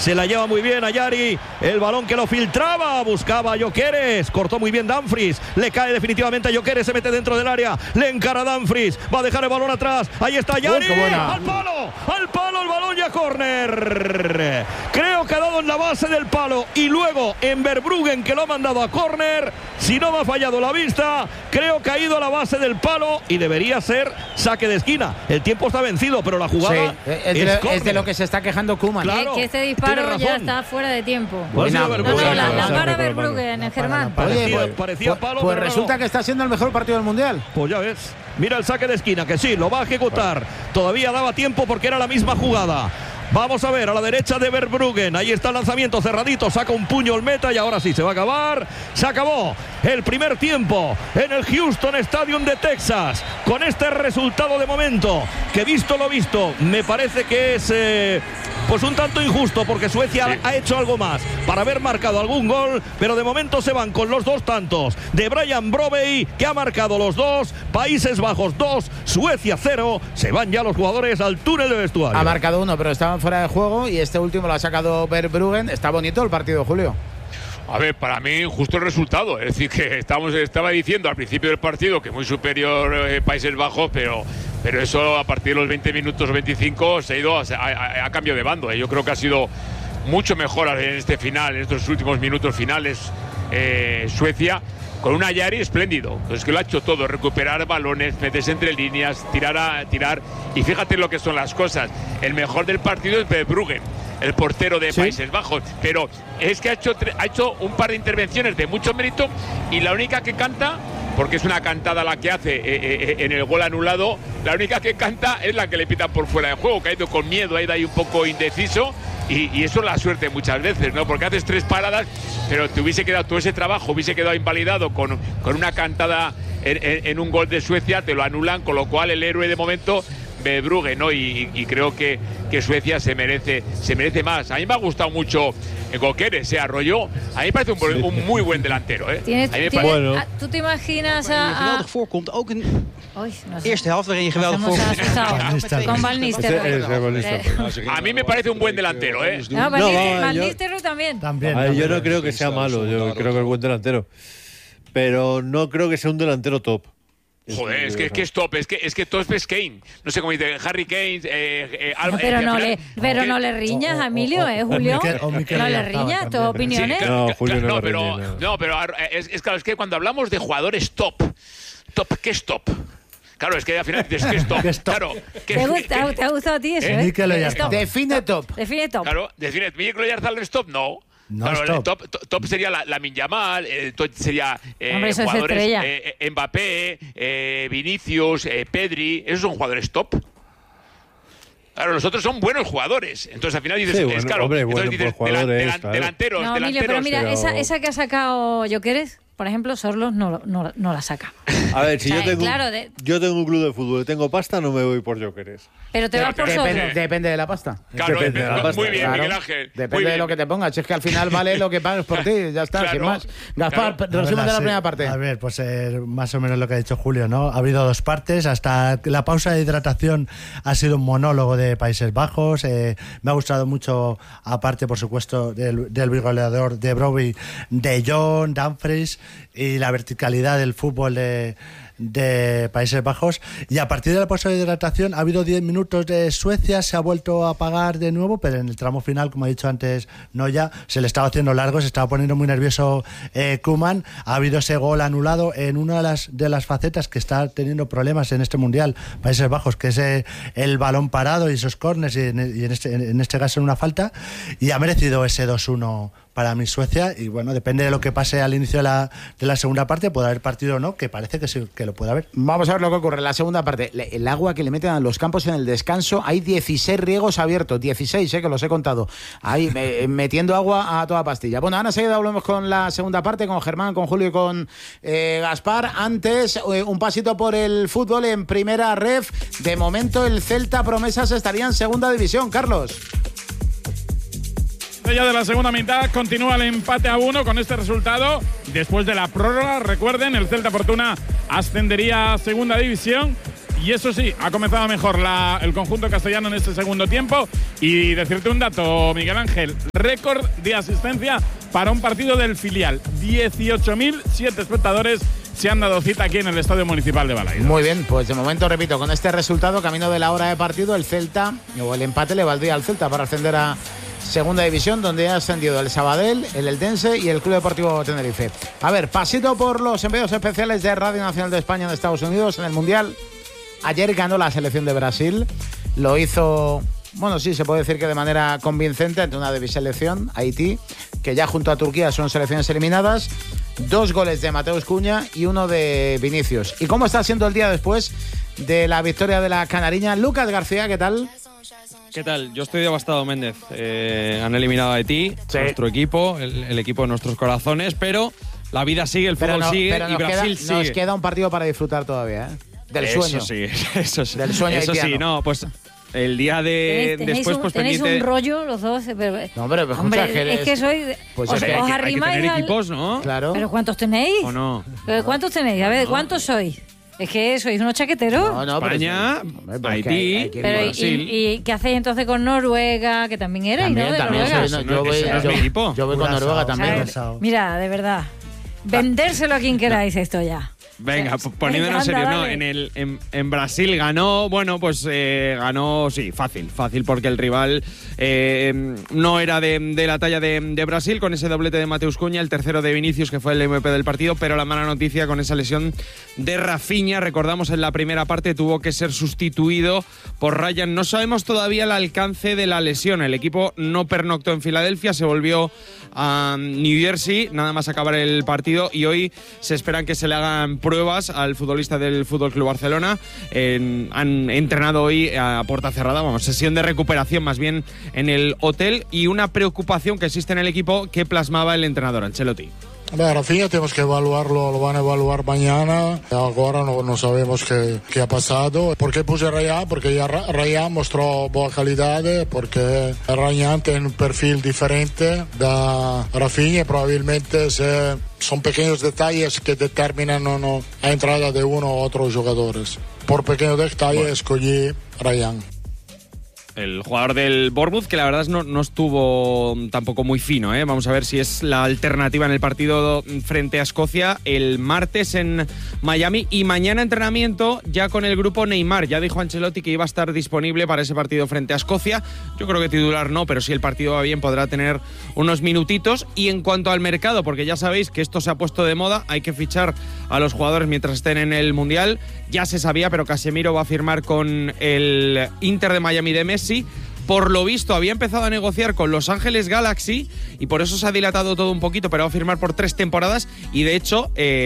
se la lleva muy bien a Yari, el balón que lo filtraba, buscaba a Gyökeres, cortó muy bien Dumfries, le cae definitivamente a Gyökeres, se mete dentro del área, le encara a Dumfries, va a dejar el balón atrás, ahí está Yari, al palo el balón y a córner. Creo que ha dado en la base del palo y luego en Verbruggen, que lo ha mandado a córner. Si no me ha fallado la vista, creo que ha ido a la base del palo y debería ser saque de esquina. El tiempo está vencido, pero la jugada es de lo que se está quejando Koeman. Claro, que este disparo ya está fuera de tiempo. La cara Verbruggen, Germán. Parecía palo. Pues resulta que está siendo el mejor partido del Mundial. Pues ya ves. Mira el saque de esquina, que sí, lo va a ejecutar. Todavía daba tiempo porque era la misma jugada. Vamos a ver, a la derecha de Verbruggen. Ahí está el lanzamiento cerradito. Saca un puño el meta y ahora sí se va a acabar. Se acabó el primer tiempo en el Houston Stadium de Texas. Con este resultado de momento, que visto lo visto, me parece que es pues un tanto injusto, porque Suecia ha hecho algo más para haber marcado algún gol, pero de momento se van con los dos tantos de Brian Brobey, que ha marcado los dos. Países Bajos 2, Suecia 0. Se van ya los jugadores al túnel de vestuario. Ha marcado uno, pero estaban fuera de juego, y este último lo ha sacado Verbruggen. Está bonito el partido, Julio. A ver, para mí justo el resultado. Es decir, que estaba diciendo al principio del partido que muy superior Países Bajos, pero eso a partir de los 20 minutos o 25 se ha ido a cambio de bando. Yo creo que ha sido mucho mejor en este final, en estos últimos minutos finales, Suecia, con un Yari espléndido. Es que lo ha hecho todo: recuperar balones, meterse entre líneas, tirar. Y fíjate lo que son las cosas. El mejor del partido es Verbruggen, el portero de Países Bajos, pero es que ha hecho un par de intervenciones de mucho mérito, y la única que canta, porque es una cantada la que hace en el gol anulado, la única que canta es la que le pitan por fuera de juego, que ha ido con miedo, ha ido ahí un poco indeciso, y eso es la suerte muchas veces, ¿no? Porque haces 3 paradas, pero te hubiese quedado todo ese trabajo, hubiese quedado invalidado con una cantada en un gol de Suecia, te lo anulan, con lo cual el héroe de momento, Verbruggen, ¿no? Y creo que Suecia se merece más. A mí me ha gustado mucho Gyökeres, se arrolló. A mí me parece un muy buen delantero, ¿Tú te imaginas geweldig voorkomt, ook in de eerste helft waarin je geweldig voorkomt. Con Van Nistelrooy. A mí me parece un buen delantero, Van Nistelrooy también. Yo no creo que sea malo, yo creo que es buen delantero, pero no creo que sea un delantero top. Joder, es que es top, es que top es Kane. No sé cómo dice, Harry Kane, pero no le riñas a Emilio, Julio. No le riñas, tus opiniones. Sí, Julio pero es claro, es que cuando hablamos de jugadores top, ¿qué es top? Claro, es que al final dices que es top. Claro, ¿Te ha gustado a ti eso? Define top. Claro, define. ¿Mikel Oyarzabal es top? No. No, claro, el top sería Lamine Yamal, sería jugadores Mbappé, Vinicius, Pedri. Esos son jugadores top. Claro, los otros son buenos jugadores. Entonces al final dices, delanteros. No, Emilio, pero mira, esa que ha sacado Gyökeres, por ejemplo, Sorloth no la saca. A ver, si yo tengo un club de fútbol y tengo pasta, no me voy por Gyökeres. Pero te vas por Sorloth. Depende de la pasta. Claro, depende de la pasta. Muy bien, claro. Miguel Ángel. Depende de lo que te pongas. Es que al final vale lo que pagues por ti. Ya está, sin más. Gaspar, resumen de la primera parte. A ver, pues más o menos lo que ha dicho Julio, ¿no? Ha habido 2 partes. Hasta la pausa de hidratación ha sido un monólogo de Países Bajos. Me ha gustado mucho, aparte, por supuesto, del bigoleador de Brobey, de Jong, Dumfries, y la verticalidad del fútbol de Países Bajos. Y a partir de la pausa de hidratación ha habido 10 minutos de Suecia, se ha vuelto a apagar de nuevo, pero en el tramo final, como ha dicho antes Noya, se le estaba haciendo largo, se estaba poniendo muy nervioso Koeman. Ha habido ese gol anulado en una de las facetas que está teniendo problemas en este Mundial Países Bajos, que es el balón parado y esos córners, y en este caso en una falta, y ha merecido ese 2-1 para mí Suecia. Y bueno, depende de lo que pase al inicio de la segunda parte, puede haber partido o no, que parece que sí, que lo puede haber. Vamos a ver lo que ocurre en la segunda parte. El agua que le meten a los campos en el descanso, hay 16 riegos abiertos, 16, que los he contado, ahí metiendo agua a toda pastilla. Bueno, ahora enseguida hablamos con la segunda parte, con Germán, con Julio y con Gaspar. Antes, un pasito por el fútbol en primera ref. De momento el Celta Promesas estaría en segunda división, Carlos. Ya de la segunda mitad continúa el empate a 1 con este resultado. Después de la prórroga, recuerden, el Celta Fortuna ascendería a segunda división Y eso sí, ha comenzado mejor el conjunto castellano en este segundo tiempo. Y decirte un dato, Miguel Ángel, récord de asistencia para un partido del filial. 18.007 espectadores se han dado cita aquí en el Estadio Municipal de Balaidos. Muy bien, pues de momento, repito, con este resultado, camino de la hora de partido, el Celta, o el empate le valdría al Celta para ascender a Segunda División, donde ha ascendido el Sabadell, el Eldense y el Club Deportivo Tenerife. A ver, pasito por los enviados especiales de Radio Nacional de España en Estados Unidos en el Mundial. Ayer ganó la selección de Brasil, lo hizo, bueno, sí, se puede decir que de manera convincente ante una débil selección, Haití, que ya junto a Turquía son selecciones eliminadas. 2 goles de Mateus Cunha y 1 de Vinicius. ¿Y cómo está siendo el día después de la victoria de la canariña? Lucas García, ¿qué tal? ¿Qué tal? Yo estoy devastado, Méndez. Han eliminado a Haití, nuestro equipo, el equipo de nuestros corazones, pero la vida sigue, el fútbol sigue y Brasil sigue. Nos queda un partido para disfrutar todavía, ¿eh? Del sueño. Eso sí. Del sueño haitiano. Eso sí, no, pues el día de después pues tenéis un rollo los dos. No, hombre, pues hombre, es que soy pues os arrimáis hay que tener equipos, ¿no? Claro. Pero ¿cuántos tenéis? ¿O no? ¿Cuántos tenéis? A ver, ¿cuántos sois? Es que sois unos chaqueteros. No, España, Haití, Brasil. ¿Y qué hacéis entonces con Noruega? Que también erais, ¿no? De Noruega. Yo voy con Noruega también. Mira, de verdad. Vendérselo a quien queráis esto ya. Venga, poniéndonos serios, ¿no? En Brasil ganó, bueno, pues ganó, sí, fácil, porque el rival no era de la talla de Brasil, con ese doblete de Mateus Cunha, el tercero de Vinicius, que fue el MVP del partido, pero la mala noticia con esa lesión de Rafinha, recordamos en la primera parte, tuvo que ser sustituido por Ryan. No sabemos todavía el alcance de la lesión, el equipo no pernoctó en Filadelfia, se volvió a New Jersey, nada más acabar el partido, y hoy se esperan que se le hagan pruebas al futbolista del Fútbol Club Barcelona. Han entrenado hoy a puerta cerrada, vamos, sesión de recuperación más bien en el hotel, y una preocupación que existe en el equipo que plasmaba el entrenador Ancelotti. Rafinha tenemos que evaluarlo, lo van a evaluar mañana. Ahora no sabemos qué ha pasado. ¿Por qué puse Ryan? Porque ya Ryan mostró buena calidad, porque Ryan tiene un perfil diferente de Rafinha. Probablemente son pequeños detalles que determinan la entrada de uno u otros jugadores. Por pequeños detalles escogí Ryan. El jugador del Bournemouth, que la verdad no estuvo tampoco muy fino, ¿eh? Vamos a ver si es la alternativa en el partido frente a Escocia el martes en Miami, y mañana entrenamiento ya con el grupo Neymar. Ya dijo Ancelotti que iba a estar disponible para ese partido frente a Escocia. Yo creo que titular no, pero si el partido va bien podrá tener unos minutitos. Y en cuanto al mercado, porque ya sabéis que esto se ha puesto de moda, hay que fichar a los jugadores mientras estén en el Mundial. Ya se sabía, pero Casemiro va a firmar con el Inter de Miami de Messi. Por lo visto había empezado a negociar con Los Ángeles Galaxy y por eso se ha dilatado todo un poquito, pero va a firmar por 3 temporadas y de hecho,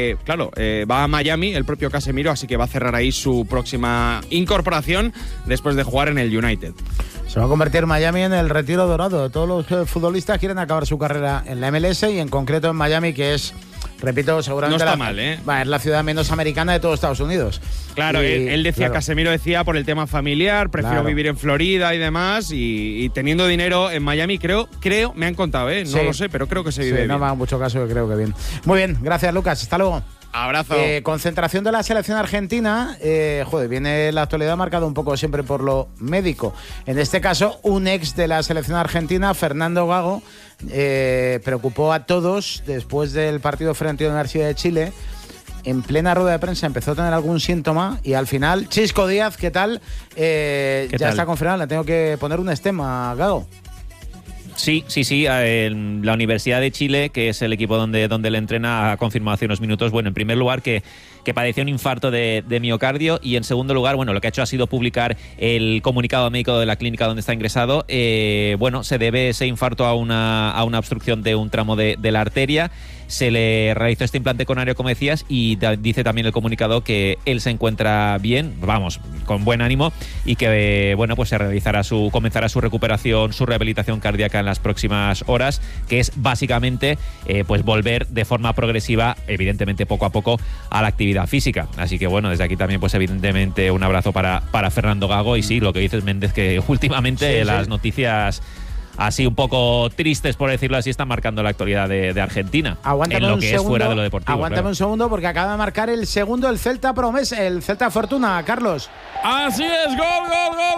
va a Miami el propio Casemiro, así que va a cerrar ahí su próxima incorporación después de jugar en el United. Se va a convertir Miami en el retiro dorado. Todos los futbolistas quieren acabar su carrera en la MLS y en concreto en Miami, que es, repito, seguramente no está mal, ¿eh? Es la ciudad menos americana de todo Estados Unidos. Claro, él decía, claro. Casemiro decía por el tema familiar, prefiero vivir en Florida y demás, y teniendo dinero en Miami, creo, me han contado, no lo sé, pero creo que se vive bien. No me haga mucho caso, que creo que bien. Muy bien, gracias Lucas, hasta luego. Abrazo. Concentración de la selección argentina. Viene la actualidad marcada un poco siempre por lo médico. En este caso, un ex de la selección argentina, Fernando Gago, preocupó a todos después del partido frente a la Universidad de Chile. En plena rueda de prensa empezó a tener algún síntoma y al final, Chisco Díaz, ¿qué tal? Está confirmado, le tengo que poner un estem a Gago. Sí. La Universidad de Chile, que es el equipo donde le entrena, ha confirmado hace unos minutos, en primer lugar que padeció un infarto de miocardio, y en segundo lugar, lo que ha hecho ha sido publicar el comunicado médico de la clínica donde está ingresado. Se debe ese infarto a una obstrucción de un tramo de la arteria. Se le realizó este implante coronario, como decías, y dice también el comunicado que él se encuentra bien, con buen ánimo, y que se comenzará su recuperación, su rehabilitación cardíaca en las próximas horas, que es básicamente volver de forma progresiva, evidentemente poco a poco, a la actividad física. Así que desde aquí también evidentemente un abrazo para Fernando Gago. Y sí, lo que dices, Méndez, que últimamente las noticias así un poco tristes, por decirlo así, están marcando la actualidad de Argentina. Aguántame en lo un que segundo, es fuera de lo deportivo. Aguántame un segundo porque acaba de marcar el segundo el Celta Promesa, el Celta Fortuna, Carlos. Así es, gol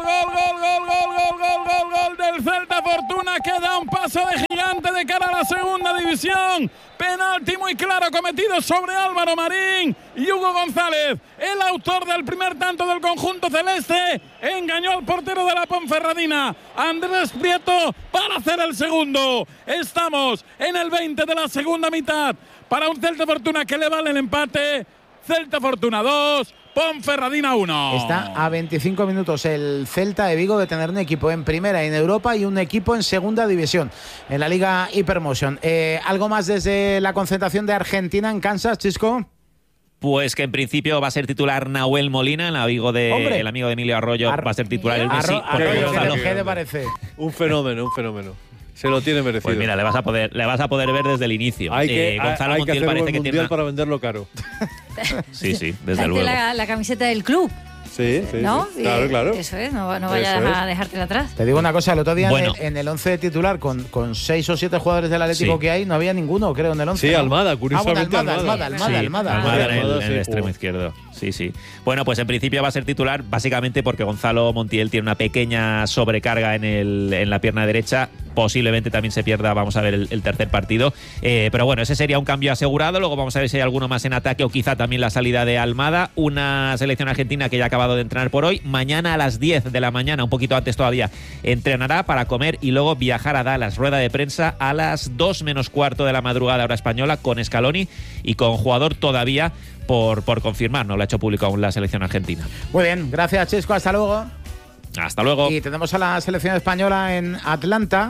del Celta Fortuna, que da un paso de gigante de cara a la segunda división. Penalti muy claro cometido sobre Álvaro Marín y Hugo González, el autor del primer tanto del conjunto celeste, engañó al portero de la Ponferradina, Andrés Prieto, para hacer el segundo. Estamos en el 20 de la segunda mitad para un Celta Fortuna que le vale el empate. Celta Fortuna 2, Ponferradina 1. Está a 25 minutos el Celta de Vigo de tener un equipo en primera en Europa y un equipo en segunda división en la Liga Hypermotion. ¿Algo más desde la concentración de Argentina en Kansas, Chisco? Pues que en principio va a ser titular Nahuel Molina, el amigo de Emilio Arroyo, va a ser titular el Messi. Arroyo, ¿qué te parece? Un fenómeno. Se lo tiene merecido. Pues mira, le vas a poder ver desde el inicio. Gonzalo Montiel parece que tiene para venderlo caro. Sí, desde luego. La camiseta del club. Sí, ¿no? Claro. Eso es, no vayas a dejártela atrás. Te digo una cosa, el otro día en el 11 titular, con 6 o 7 jugadores del Atlético que hay, no había ninguno, creo, en el 11. Sí, ¿no? Almada, curiosamente. Almada en el extremo izquierdo. Sí. Bueno, pues en principio va a ser titular básicamente porque Gonzalo Montiel tiene una pequeña sobrecarga en la pierna derecha. Posiblemente también se pierda, vamos a ver, el tercer partido. Pero bueno, ese sería un cambio asegurado. Luego vamos a ver si hay alguno más en ataque o quizá también la salida de Almada. Una selección argentina que ya ha acabado de entrenar por hoy. Mañana a las 10 de la mañana, un poquito antes todavía, entrenará para comer y luego viajar a Dallas. Rueda de prensa a las 2 menos cuarto de la madrugada, hora española, con Scaloni y con jugador todavía por confirmar. No lo ha hecho público aún la selección argentina. Muy bien, gracias, Chisco. Hasta luego. Hasta luego. Y tenemos a la selección española en Atlanta.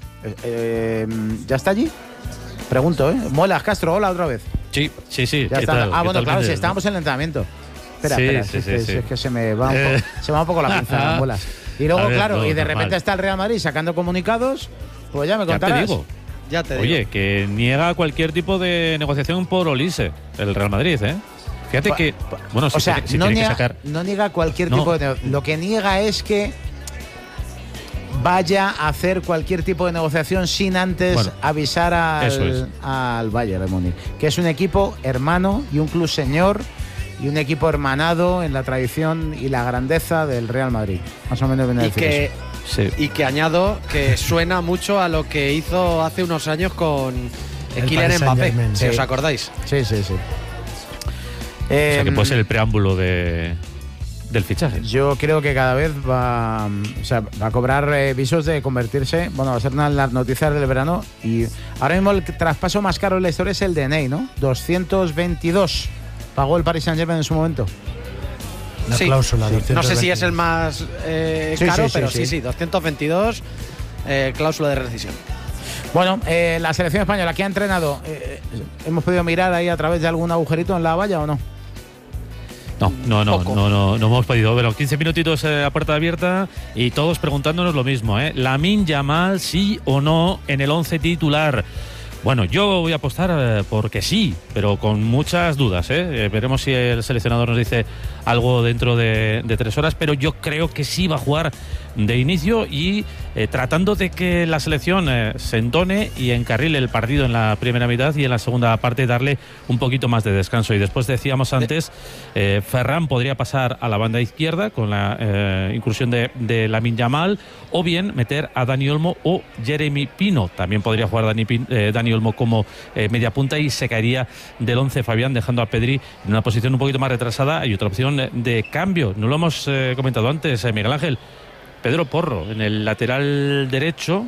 ¿Ya está allí? Pregunto, Muelas Castro, hola otra vez. Sí. Ya está. Bueno, claro, si estábamos en el entrenamiento. Espera, es que se me va un poco la pinza, Muelas. Y luego, claro, y de repente está el Real Madrid sacando comunicados, pues ya me contarás. Ya te digo. Oye, que niega cualquier tipo de negociación por Olise, el Real Madrid, Fíjate que, bueno, no niega cualquier tipo de negociación. Lo que niega es que vaya a hacer cualquier tipo de negociación sin antes avisar al Bayern de Múnich, que es un equipo hermano y un club señor y un equipo hermanado en la tradición y la grandeza del Real Madrid. Más o menos viene a decir eso. Y que añado que suena mucho a lo que hizo hace unos años con Kylian Mbappé, si os acordáis. Sí. O sea, que puede ser el preámbulo del fichaje. Yo creo que cada vez va a cobrar visos de convertirse, va a ser una de las noticias del verano, y ahora mismo el traspaso más caro de la historia es el de Ney, ¿no? 222 pagó el Paris Saint-Germain en su momento. La cláusula, 222. No sé si es el más caro, pero sí, 222, cláusula de rescisión. Bueno, la selección española que ha entrenado, ¿hemos podido mirar ahí a través de algún agujerito en la valla o no? No hemos podido. Pero 15 minutitos a puerta abierta y todos preguntándonos lo mismo, Lamine Yamal, sí o no en el 11 titular. Bueno, yo voy a apostar porque sí, pero con muchas dudas, Veremos si el seleccionador nos dice algo dentro de 3 horas, pero yo creo que sí va a jugar de inicio y tratando de que la selección se entone y encarrile el partido en la primera mitad y en la segunda parte darle un poquito más de descanso. Y después decíamos antes, Ferran podría pasar a la banda izquierda con la incursión de Lamine Yamal, o bien meter a Dani Olmo o Jeremy Pino. También podría jugar Dani Olmo como media punta y se caería del 11 Fabián, dejando a Pedri en una posición un poquito más retrasada. Y otra opción de cambio, no lo hemos comentado antes, Miguel Ángel, Pedro Porro en el lateral derecho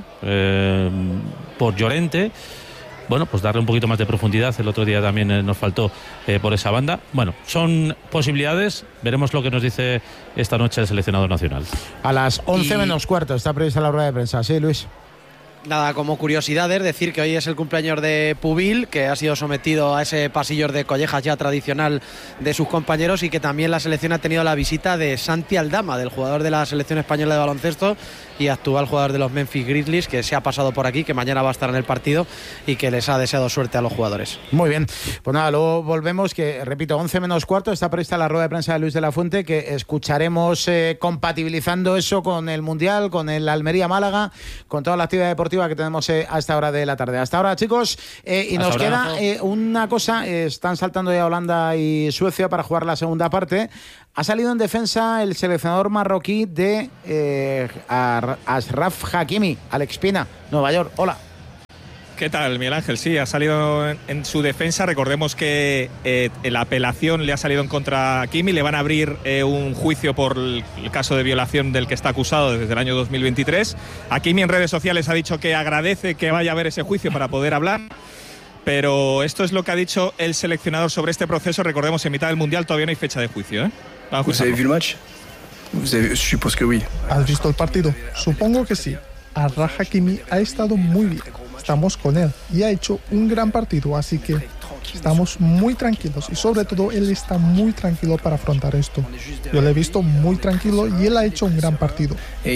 por Llorente. Bueno, pues darle un poquito más de profundidad. El otro día también nos faltó por esa banda. Bueno, son posibilidades. Veremos lo que nos dice esta noche el seleccionador nacional. A las 11 menos cuarto está prevista la rueda de prensa. Sí, Luis. Nada, como curiosidades, decir que hoy es el cumpleaños de Pubil, que ha sido sometido a ese pasillo de collejas ya tradicional de sus compañeros, y que también la selección ha tenido la visita de Santi Aldama, del jugador de la selección española de baloncesto y actual jugador de los Memphis Grizzlies, que se ha pasado por aquí, que mañana va a estar en el partido y que les ha deseado suerte a los jugadores. Muy bien, pues nada, luego volvemos, que repito, 11 menos cuarto, está prevista la rueda de prensa de Luis de la Fuente, que escucharemos compatibilizando eso con el Mundial, con el Almería-Málaga, con toda la actividad deportiva que tenemos a esta hora de la tarde. Hasta ahora, chicos, y nos queda una cosa. Están saltando ya Holanda y Suecia para jugar la segunda parte. Ha salido en defensa el seleccionador marroquí de Ashraf Hakimi, Alex Pina, Nueva York. Hola. ¿Qué tal, Miguel Ángel? Sí, ha salido en su defensa. Recordemos que la apelación le ha salido en contra a Hakimi. Le van a abrir un juicio por el caso de violación del que está acusado desde el año 2023. Hakimi en redes sociales ha dicho que agradece que vaya a haber ese juicio para poder hablar. Pero esto es lo que ha dicho el seleccionador sobre este proceso. Recordemos, en mitad del Mundial todavía no hay fecha de juicio. ¿Vous avez vu el match? Je suppose que oui. ¿Has visto el partido? Supongo que sí. Ashraf Hakimi ha estado muy bien. Estamos con él y ha hecho un gran partido, así que estamos muy tranquilos y sobre todo él está muy tranquilo para afrontar esto. Yo lo he visto muy tranquilo y él ha hecho un gran partido.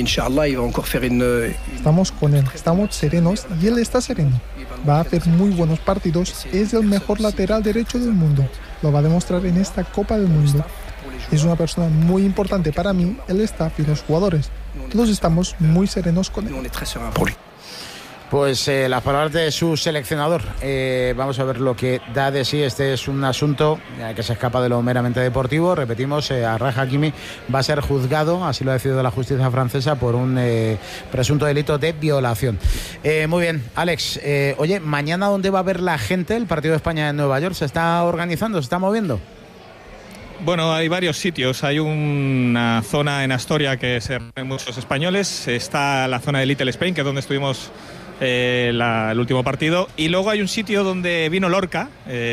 Estamos con él, estamos serenos y él está sereno. Va a hacer muy buenos partidos, es el mejor lateral derecho del mundo. Lo va a demostrar en esta Copa del Mundo. Es una persona muy importante para mí, el staff y los jugadores. Todos estamos muy serenos con él. Pues las palabras de su seleccionador. Vamos a ver lo que da de sí. Este es un asunto que se escapa de lo meramente deportivo. Repetimos, Ashraf Hakimi va a ser juzgado, así lo ha decidido la justicia francesa, por un presunto delito de violación. Muy bien, Alex. Oye, ¿mañana dónde va a ver la gente el partido de España en Nueva York? ¿Se está organizando? ¿Se está moviendo? Bueno, hay varios sitios. Hay una zona en Astoria que se reúnen muchos españoles. Está la zona de Little Spain, que es donde estuvimos el último partido, y luego hay un sitio donde vino Lorca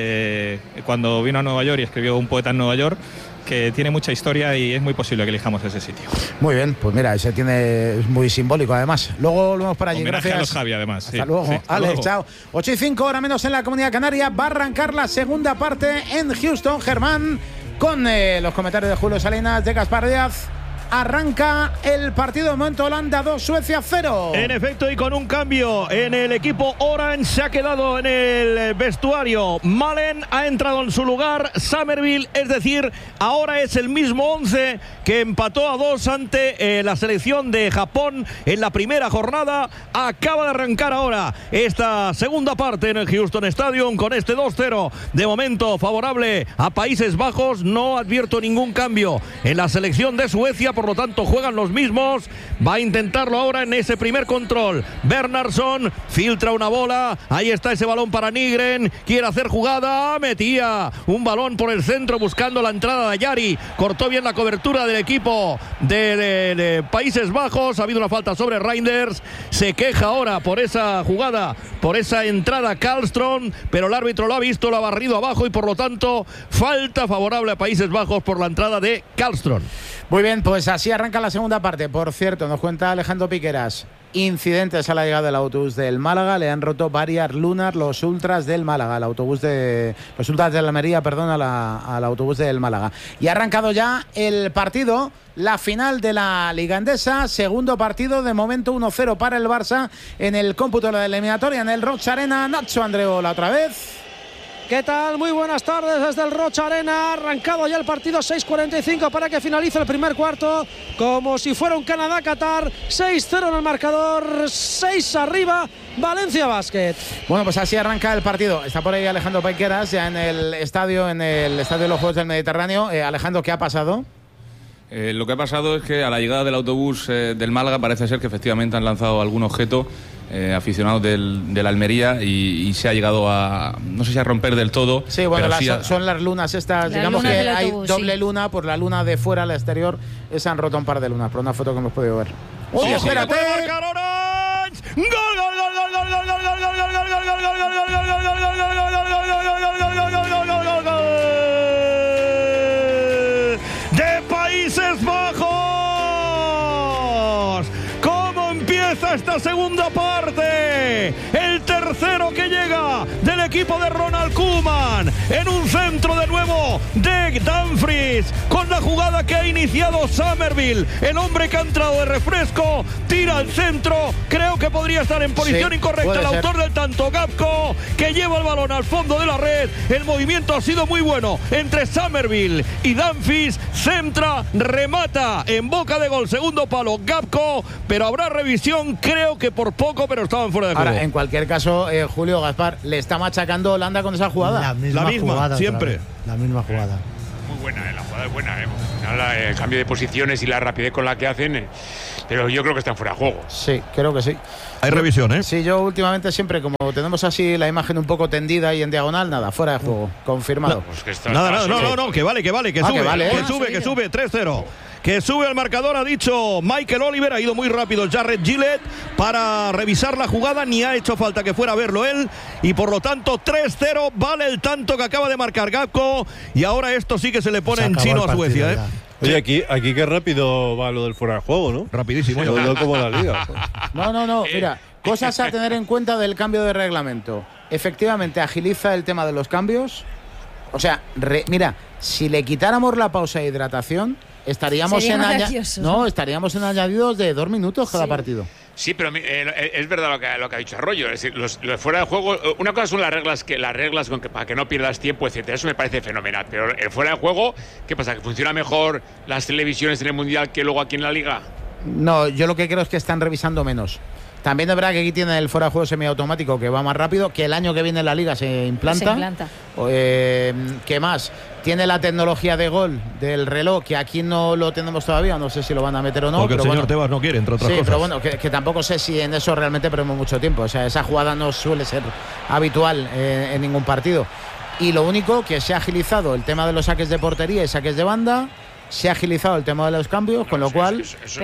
cuando vino a Nueva York y escribió Un poeta en Nueva York, que tiene mucha historia y es muy posible que elijamos ese sitio. Muy bien, pues mira, ese es muy simbólico además. Luego volvemos para allí. Homenaje a los Javi además. Hasta luego. Sí, Alex, chao. 8:05, hora menos en la Comunidad Canaria. Va a arrancar la segunda parte en Houston, Germán, con los comentarios de Julio Salinas, de Gaspar Díaz. Arranca el partido de momento. Holanda 2, Suecia 0. En efecto, y con un cambio en el equipo Orange, se ha quedado en el vestuario Malen, ha entrado en su lugar Somerville, es decir, ahora es el mismo 11 que empató a 2 ante la selección de Japón en la primera jornada. Acaba de arrancar ahora esta segunda parte en el Houston Stadium con este 2-0 de momento favorable a Países Bajos. No advierto ningún cambio en la selección de Suecia, por lo tanto juegan los mismos. Va a intentarlo ahora en ese primer control. Bernhardsson filtra una bola, ahí está ese balón para Nygren, quiere hacer jugada, metía un balón por el centro buscando la entrada de Yari, cortó bien la cobertura del equipo de Países Bajos. Ha habido una falta sobre Reinders, se queja ahora por esa jugada, por esa entrada Karlström, pero el árbitro lo ha visto, lo ha barrido abajo y por lo tanto falta favorable a Países Bajos por la entrada de Karlström. Muy bien, pues así arranca la segunda parte. Por cierto, nos cuenta Alejandro Piqueras, incidentes a la llegada del autobús del Málaga. Le han roto varias lunas los ultras del Málaga, los ultras de la Almería, perdón, al autobús del Málaga. Y ha arrancado ya el partido, la final de la Liga Endesa, segundo partido, de momento 1-0 para el Barça en el cómputo de la eliminatoria en el Roig Arena. Nacho Andreola otra vez. ¿Qué tal? Muy buenas tardes desde el Roig Arena. Ha arrancado ya el partido, 6:45 para que finalice el primer cuarto. Como si fuera un Canadá-Qatar, 6-0 en el marcador, 6 arriba, Valencia Basket. Bueno, pues así arranca el partido. Está por ahí Alejandro Piqueras, ya en el estadio de los Juegos del Mediterráneo. Alejandro, ¿qué ha pasado? Lo que ha pasado es que a la llegada del autobús del Málaga parece ser que efectivamente han lanzado algún objeto aficionados de la Almería y se ha llegado a, no sé si a romper del todo. Sí, bueno, son las lunas estas, digamos que hay doble luna, por la luna de fuera, la exterior, se han roto un par de lunas, por una foto que hemos podido ver. ¡Oye, espérate! ¡Gol, gol, gol, gol, gol, gol, gol, gol, gol, gol, gol, gol, gol, gol, de Países Bajos! ¿Cómo empieza esta segunda parte? viene el tercero que llega del equipo de Ronald Koeman, en un centro de nuevo de Dumfries, con la jugada que ha iniciado Summerville, el hombre que ha entrado de refresco, tira al centro, creo que podría estar en posición incorrecta el autor del tanto, Gakpo, que lleva el balón al fondo de la red. El movimiento ha sido muy bueno entre Summerville y Dumfries, centra, remata en boca de gol, segundo palo Gakpo, pero habrá revisión, creo que por poco, pero estaban fuera de juego. Ahora, en cualquier caso, Julio, Gaspar, le está machacando Holanda con esa jugada. La misma jugada, siempre. La misma jugada. Muy buena, la jugada es buena, el cambio de posiciones y la rapidez con la que hacen, pero yo creo que están fuera de juego. Sí, creo que sí. Hay revisión, ¿eh? Sí, yo últimamente siempre, como tenemos así la imagen un poco tendida y en diagonal, nada, fuera de juego, confirmado. No, que vale, que sube, que sube, 3-0. Que sube al marcador, ha dicho Michael Oliver, ha ido muy rápido Jarred Gillett para revisar la jugada, ni ha hecho falta que fuera a verlo él, y por lo tanto 3-0, vale el tanto que acaba de marcar Gakpo, y ahora esto sí que se le pone en chino a Suecia, ¿eh? Oye, aquí qué rápido va lo del fuera de juego, ¿no? Rapidísimo. No como la liga. No, mira, cosas a tener en cuenta del cambio de reglamento. Efectivamente, agiliza el tema de los cambios. O sea, mira, si le quitáramos la pausa de hidratación, estaríamos en añadidos de 2 minutos cada partido. Sí, pero es verdad lo que ha dicho Arroyo. Es decir, los fuera de juego, una cosa son las reglas para que no pierdas tiempo, etcétera. Eso me parece fenomenal. Pero el fuera de juego, ¿qué pasa? ¿Que funciona mejor las televisiones en el Mundial que luego aquí en la Liga? No, yo lo que creo es que están revisando menos. También es verdad que aquí tiene el fuera de juego semiautomático que va más rápido, que el año que viene en la Liga se implanta. ¿Qué más? Tiene la tecnología de gol del reloj, que aquí no lo tenemos todavía, no sé si lo van a meter o no. Porque el señor Tebas no quiere, entre otras cosas. Pero bueno, que tampoco sé si en eso realmente perdemos mucho tiempo. O sea, esa jugada no suele ser habitual en ningún partido. Y lo único que se ha agilizado el tema de los saques de portería y saques de banda. Se ha agilizado el tema de los cambios, con lo cual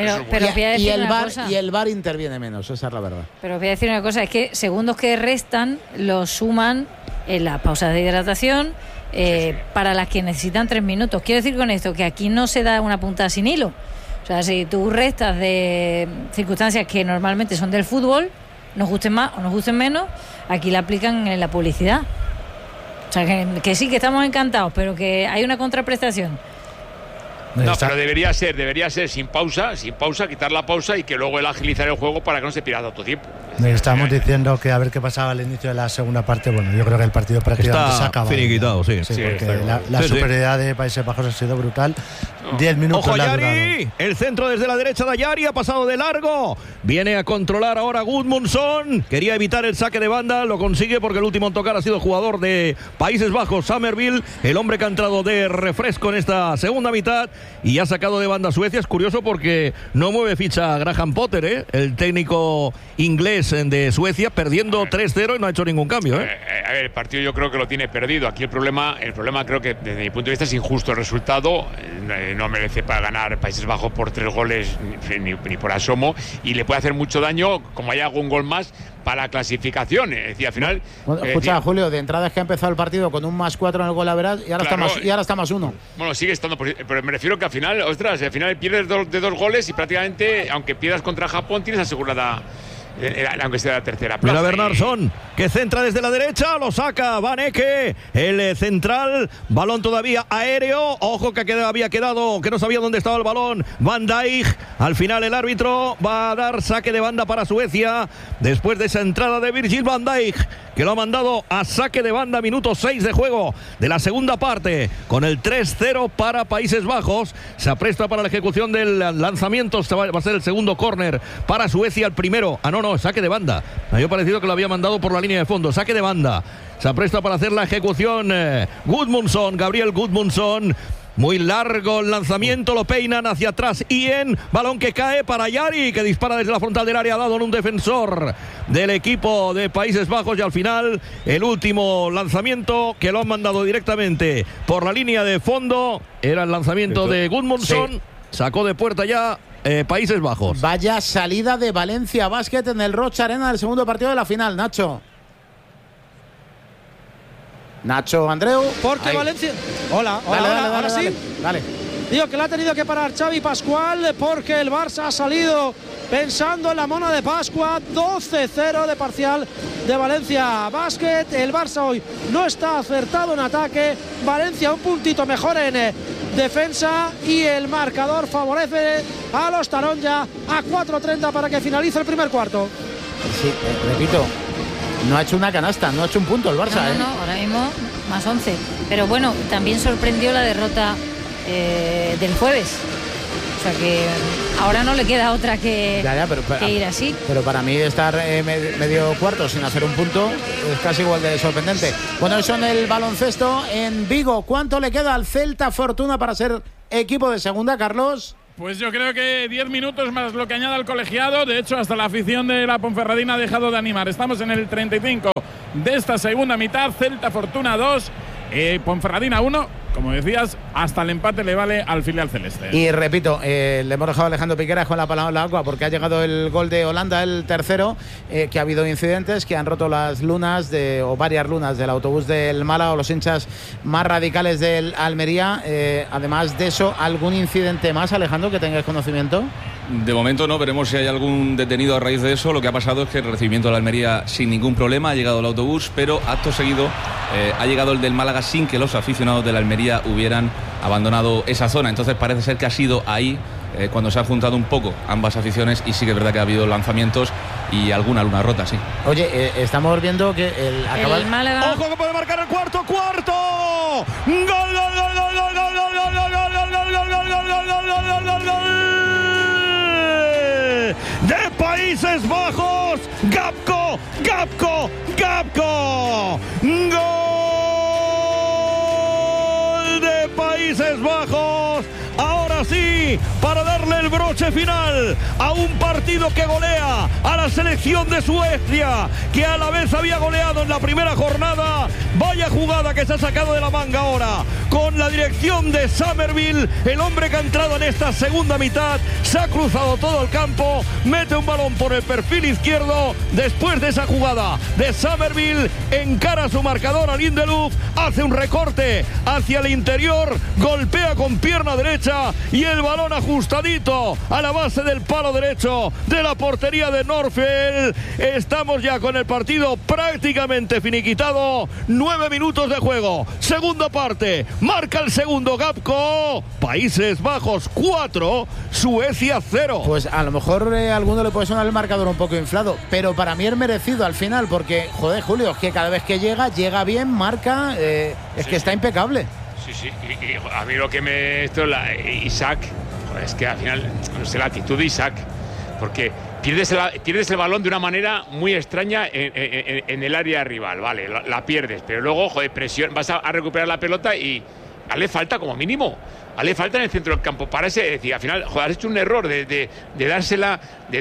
el VAR interviene menos, esa es la verdad. Pero voy a decir una cosa, es que segundos que restan los suman en las pausas de hidratación para las que necesitan 3 minutos. Quiero decir con esto que aquí no se da una puntada sin hilo. O sea, si tú restas de circunstancias que normalmente son del fútbol, nos gusten más o nos gusten menos, aquí la aplican en la publicidad. O sea, que sí, que estamos encantados, pero que hay una contraprestación. No, pero debería ser sin pausa, quitar la pausa y que luego el agilizar el juego para que no se pierda tanto tiempo. Estamos diciendo que a ver qué pasaba al inicio de la segunda parte. Bueno, yo creo que el partido prácticamente se acaba. Finiquitado, sí. Porque la superioridad de Países Bajos ha sido brutal. 10 minutos. ¡Ojo, Yari! El centro desde la derecha de Yari ha pasado de largo. Viene a controlar ahora Gudmundsson. Quería evitar el saque de banda, lo consigue porque el último en tocar ha sido jugador de Países Bajos, Summerville, el hombre que ha entrado de refresco en esta segunda mitad y ha sacado de banda a Suecia. Es curioso porque no mueve ficha Graham Potter, el técnico inglés de Suecia, perdiendo 3-0 y no ha hecho ningún cambio. A ver, el partido yo creo que lo tiene perdido. Aquí el problema creo que desde mi punto de vista es injusto el resultado. No merece para ganar Países Bajos por 3 goles ni por asomo, y le puede hacer mucho daño como haya algún gol más para la clasificación. Es decir, al final. Bueno, escucha, Julio, de entrada es que ha empezado el partido con un +4 en el gol average y ahora está +1. Bueno, sigue estando, pero me refiero que al final, al final pierdes de 2 goles y prácticamente, aunque pierdas contra Japón, tienes asegurada, aunque sea la tercera plaza. Mira Bernardsson, que centra desde la derecha, lo saca Van Ecke, el central, balón todavía aéreo, ojo que había quedado, que no sabía dónde estaba el balón, Van Dijk. Al final el árbitro va a dar saque de banda para Suecia, después de esa entrada de Virgil van Dijk, que lo ha mandado a saque de banda, minuto 6 de juego de la segunda parte, con el 3-0 para Países Bajos. Se apresta para la ejecución del lanzamiento, va a ser el segundo córner para Suecia, el primero, saque de banda. Me había parecido que lo había mandado por la línea de fondo, saque de banda. Se apresta para hacer la ejecución Gudmundsson, Gabriel Gudmundsson. Muy largo el lanzamiento, lo peinan hacia atrás Ian, balón que cae para Yari, que dispara desde la frontal del área, dado en un defensor del equipo de Países Bajos, y al final el último lanzamiento que lo han mandado directamente por la línea de fondo era el lanzamiento de Gudmundsson, sacó de puerta ya Países Bajos. Vaya salida de Valencia Basket en el Rocha Arena del segundo partido de la final, Nacho, Andreu. Porque ahí. Valencia. Hola, ahora sí. Dale. Digo que la ha tenido que parar Xavi Pascual porque el Barça ha salido pensando en la mona de Pascua. 12-0 de parcial de Valencia Basket. El Barça hoy no está acertado en ataque. Valencia un puntito mejor en defensa y el marcador favorece a los Taronja a 4:30 para que finalice el primer cuarto. Sí, repito, no ha hecho una canasta, no ha hecho un punto el Barça. No, ahora mismo más 11. Pero bueno, también sorprendió la derrota del jueves. O sea que ahora no le queda otra que ir así. Pero para mí estar medio cuarto sin hacer un punto es casi igual de sorprendente. Bueno, eso en el baloncesto en Vigo. ¿Cuánto le queda al Celta Fortuna para ser equipo de segunda, Carlos? Pues yo creo que 10 minutos más lo que añada el colegiado. De hecho, hasta la afición de la Ponferradina ha dejado de animar. Estamos en el 35 de esta segunda mitad. Celta Fortuna 2, Ponferradina 1. Como decías, hasta el empate le vale al filial celeste. Y repito, le hemos dejado a Alejandro Piqueras con la palabra en la agua porque ha llegado el gol de Holanda, el tercero, que ha habido incidentes que han roto las lunas o varias lunas del autobús del Málaga o los hinchas más radicales del Almería. Además de eso, ¿algún incidente más, Alejandro, que tengáis conocimiento? De momento no, veremos si hay algún detenido a raíz de eso. Lo que ha pasado es que el recibimiento de la Almería sin ningún problema, ha llegado el autobús, pero acto seguido ha llegado el del Málaga sin que los aficionados de la Almería hubieran abandonado esa zona. Entonces parece ser que ha sido ahí cuando se han juntado un poco ambas aficiones y sí que es verdad que ha habido lanzamientos y alguna luna rota, sí. Oye, estamos viendo que el Málaga... ¡Ojo que puede marcar el cuarto! ¡Gol, gol, gol, gol, gol, gol, gol, gol, gol, gol, gol, gol, gol, gol! De Países Bajos, Gapco, Gapco, Gapco. Gol de Países Bajos. Ahora sí, para darle el broche final a un partido que golea a la selección de Suecia, que a la vez había goleado en la primera jornada. Vaya jugada que se ha sacado de la manga ahora, con la dirección de Summerville, el hombre que ha entrado en esta segunda mitad, se ha cruzado todo el campo, mete un balón por el perfil izquierdo. Después de esa jugada de Summerville, encara su marcador a Lindelof, hace un recorte hacia el interior, golpea con pierna derecha y el balón ajustadito a la base del palo derecho de la portería de Norfeld. Estamos ya con el partido prácticamente finiquitado. 9 minutos de juego, segunda parte, marca el segundo Gapco. Países Bajos 4, Suecia 0. Pues a lo mejor a alguno le puede sonar el marcador un poco inflado, pero para mí es merecido al final, porque joder, Julio, es que cada vez que llega bien, marca, es que está impecable. Sí, y a mí lo que me... Isaac, joder, es que al final, no sé, la actitud de Isaac, porque pierdes el balón de una manera muy extraña en el área rival, vale, la pierdes, pero luego, joder, presión, vas a recuperar la pelota y hazle falta como mínimo, hazle falta en el centro del campo, para ese, decir, al final, joder, has hecho un error de dársela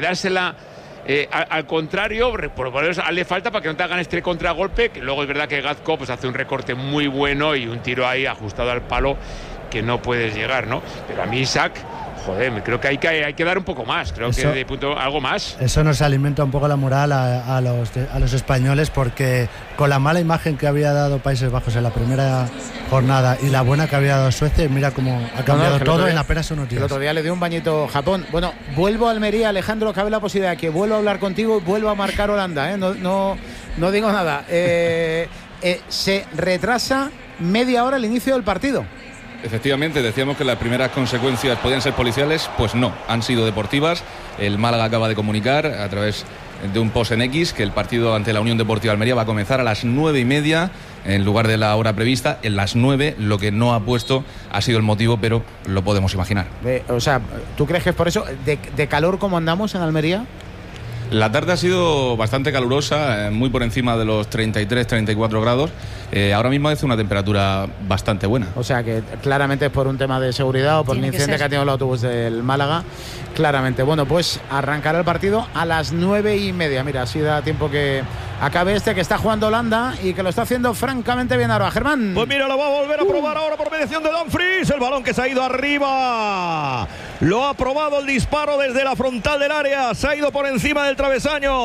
al contrario, por eso hazle falta para que no te hagan este contragolpe, que luego es verdad que Gazco pues hace un recorte muy bueno y un tiro ahí ajustado al palo que no puedes llegar, ¿no? Pero a mí Isaac, joder, creo que hay que dar un poco más, creo que de punto algo más. Eso nos alimenta un poco la moral a los españoles, porque con la mala imagen que había dado Países Bajos en la primera jornada y la buena que había dado Suecia, mira cómo ha cambiado todo en apenas unos días. El otro día le dio un bañito Japón. Bueno, vuelvo a Almería, Alejandro, cabe la posibilidad de que vuelva a hablar contigo y vuelva a marcar Holanda, ¿eh? No digo nada. Se retrasa media hora el inicio del partido. Efectivamente, decíamos que las primeras consecuencias podían ser policiales, pues no, han sido deportivas. El Málaga acaba de comunicar a través de un post en X que el partido ante la Unión Deportiva Almería va a comenzar a las 9:30 en lugar de la hora prevista, en las 9. Lo que no ha puesto ha sido el motivo, pero lo podemos imaginar. O sea, ¿tú crees que es por eso? ¿De calor cómo andamos en Almería? La tarde ha sido bastante calurosa, muy por encima de los 33-34 grados. Ahora mismo hace una temperatura bastante buena. O sea que claramente es por un tema de seguridad o por el incidente que ha tenido el autobús del Málaga. Claramente. Bueno, pues arrancará el partido a las 9:30. Mira, así da tiempo que acabe que está jugando Holanda y que lo está haciendo francamente bien ahora. Germán. Pues mira, lo va a volver a probar ahora por mediación de Dumfries. El balón que se ha ido arriba. Lo ha probado el disparo desde la frontal del área. Se ha ido por encima del travesaño.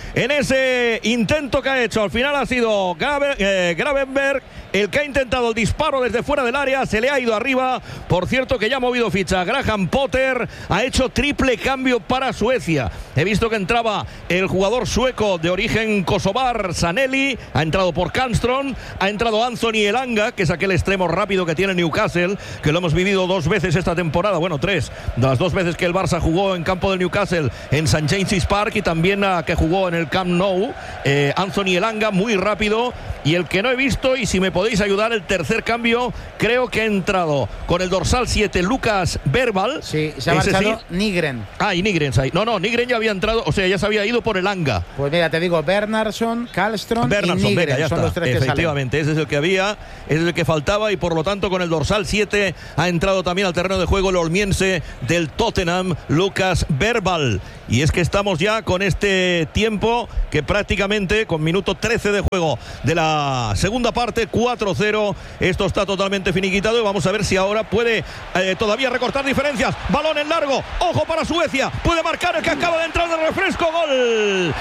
en ese intento que ha hecho. Al final ha sido Gravenberg el que ha intentado el disparo desde fuera del área, se le ha ido arriba. Por cierto que ya ha movido ficha Graham Potter, ha hecho triple cambio para Suecia. He visto que entraba el jugador sueco de origen kosovar, Sanelli, ha entrado por Karlström, ha entrado Anthony Elanga, que es aquel extremo rápido que tiene Newcastle, que lo hemos vivido 2 veces esta temporada, bueno, 3, de las 2 veces que el Barça jugó en campo del Newcastle, en St. James's Park, y también que jugó en el Camp Nou. Anthony Elanga, muy rápido. Y el que no he visto, y si me podéis ayudar, el tercer cambio, creo que ha entrado con el dorsal 7 Lucas Verbal. Sí, se ha marchado Nygren. Y Nygren. No, Nygren ya había entrado, o sea, ya se había ido por Elanga. Pues mira, te digo, Bernardsson, Karlström y Nygren, venga, ya son está. los 3 que salen. Efectivamente, ese es el que había, ese es el que faltaba, y por lo tanto con el dorsal 7 ha entrado también al terreno de juego el olmiense del Tottenham, Lucas Verbal. Y es que estamos ya con este tiempo que prácticamente, con minuto 13 de juego de la segunda parte, 4-0, esto está totalmente finiquitado, y vamos a ver si ahora puede todavía recortar diferencias. Balón en largo, ojo para Suecia, puede marcar el que acaba de entrar de refresco. Gol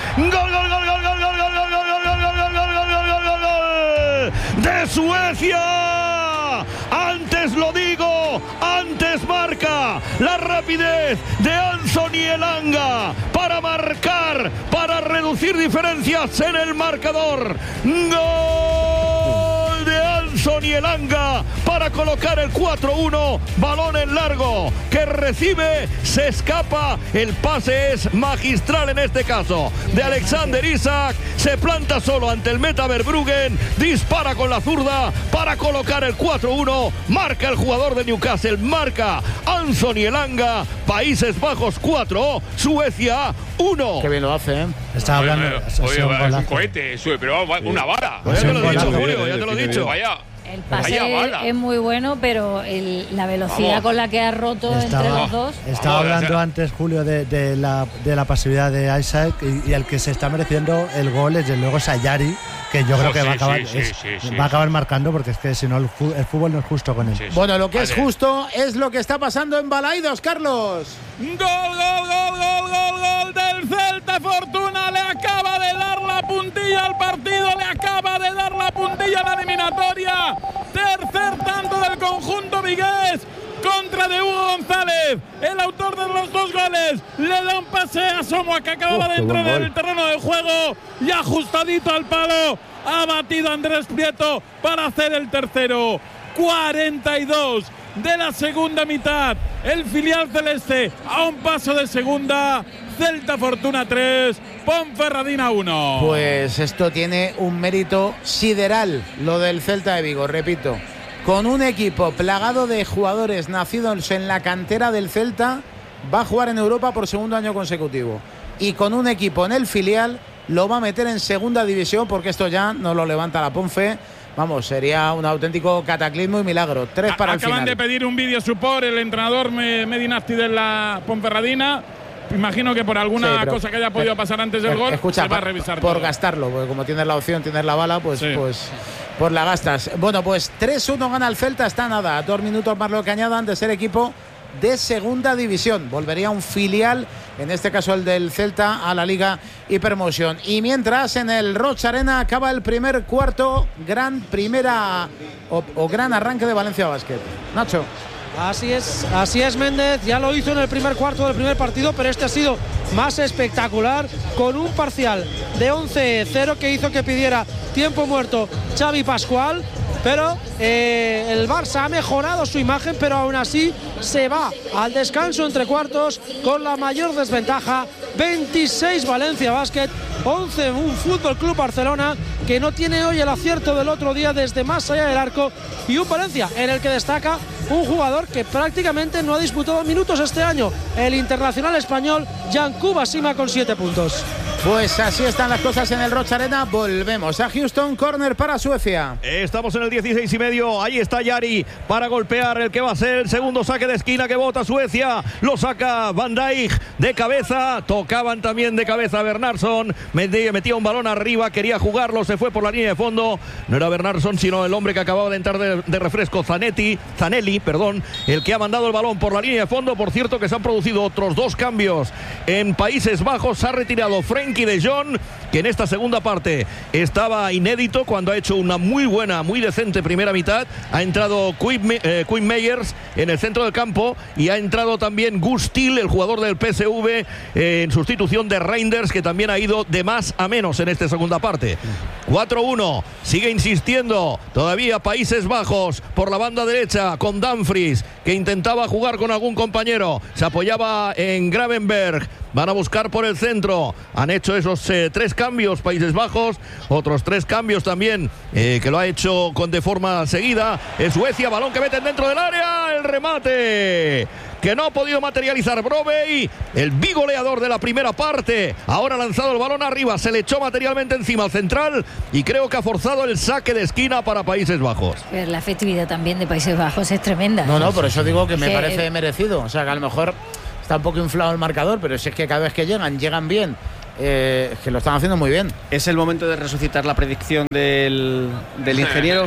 de Suecia. Antes lo digo, antes marca la rapidez de Anthony Elanga para marcar, para reducir diferencias en el marcador. Gol de Anthony Elanga para colocar el 4-1. Balón en largo que recibe, se escapa, el pase es magistral en este caso de Alexander Isak, se planta solo ante el meta Verbruggen, dispara con la zurda para colocar el 4-1, marca el jugador de Newcastle, marca Anthony Elanga. Países Bajos 4, Suecia 1. Qué bien lo hace, ¿eh? Está hablando. Es un cohete, pero una vara. Ya te lo he dicho, Julio, ya te lo he dicho. Vaya. El pase es muy bueno, pero la velocidad con la que ha roto entre los dos. Estaba hablando antes, Julio, de la pasividad de Isaac, y el que se está mereciendo el gol, desde luego, es Ayari, que yo creo que va a acabar marcando, porque es que si no el fútbol no es justo con él. Bueno, lo que es justo es lo que está pasando en Balaidos, Carlos. Gol del Celta. Fortuna le acaba de dar la puntilla al partido, le acaba de dar la puntilla a la eliminatoria. Tercer tanto del conjunto vigués contra de Hugo González, el autor de los 2 goles. Le da un pase a Somoa, que acababa de entrar en el terreno de juego, y ajustadito al palo ha batido a Andrés Prieto para hacer el tercero. 42 de la segunda mitad, el filial celeste a un paso de segunda. Celta Fortuna 3, Ponferradina 1. Pues esto tiene un mérito sideral, lo del Celta de Vigo, repito. Con un equipo plagado de jugadores nacidos en la cantera del Celta, va a jugar en Europa por segundo año consecutivo. Y con un equipo en el filial, lo va a meter en segunda división, porque esto ya no lo levanta la Ponfe. Vamos, sería un auténtico cataclismo y milagro. 3 para el final. Acaban de pedir un vídeo support el entrenador Medinasti de la Ponferradina. Imagino que por alguna cosa que haya podido pasar antes del gol, escucha, se va a revisar por todo. Gastarlo, porque como tienes la opción, tienes la bala, pues la gastas. Bueno, pues 3-1 gana el Celta, está nada, 2 minutos más lo que añadan de ser equipo de segunda división. Volvería un filial, en este caso el del Celta, a la Liga Hipermotion. Y mientras en el Rocha Arena acaba el primer cuarto, gran arranque de Valencia Basket. Nacho. Así es Méndez, ya lo hizo en el primer cuarto del primer partido, pero este ha sido más espectacular, con un parcial de 11-0 que hizo que pidiera tiempo muerto Xavi Pascual. Pero el Barça ha mejorado su imagen, pero aún así se va al descanso entre cuartos con la mayor desventaja. 26 Valencia Basket, 11 un Fútbol Club Barcelona, que no tiene hoy el acierto del otro día desde más allá del arco, y un Valencia en el que destaca un jugador que prácticamente no ha disputado minutos este año, el internacional español Yankuba Sima, con 7 puntos. Pues así están las cosas en el Rocha Arena. Volvemos a Houston, córner para Suecia. Estamos en el 16,5. Ahí está Yari para golpear el que va a ser el segundo saque de esquina que bota Suecia. Lo saca Van Dijk de cabeza. Tocaban también de cabeza a Bernardsson. Metía un balón arriba, quería jugarlo, se fue por la línea de fondo. No era Bernardsson, sino el hombre que acababa de entrar de refresco, Zanelli, el que ha mandado el balón por la línea de fondo. Por cierto, que se han producido otros 2 cambios en Países Bajos. Se ha retirado Frank Frenkie de Jong, que en esta segunda parte estaba inédito cuando ha hecho una muy buena, muy decente primera mitad. Ha entrado Quinn Meyers en el centro del campo y ha entrado también Gus Til, el jugador del PSV, en sustitución de Reinders, que también ha ido de más a menos en esta segunda parte. 4-1, sigue insistiendo todavía Países Bajos por la banda derecha con Dumfries, que intentaba jugar con algún compañero, se apoyaba en Gravenberg. Van a buscar por el centro. Han hecho esos 3 cambios Países Bajos. Otros 3 cambios también que lo ha hecho de forma seguida. Es Suecia, balón que meten dentro del área. El remate que no ha podido materializar Brobbey, el bigoleador de la primera parte. Ahora ha lanzado el balón arriba, se le echó materialmente encima al central y creo que ha forzado el saque de esquina para Países Bajos. Pero la efectividad también de Países Bajos es tremenda. No, por eso digo que me parece merecido. O sea, que a lo mejor está un poco inflado el marcador, pero si es que cada vez que llegan bien. Que lo están haciendo muy bien. ¿Es el momento de resucitar la predicción del ingeniero?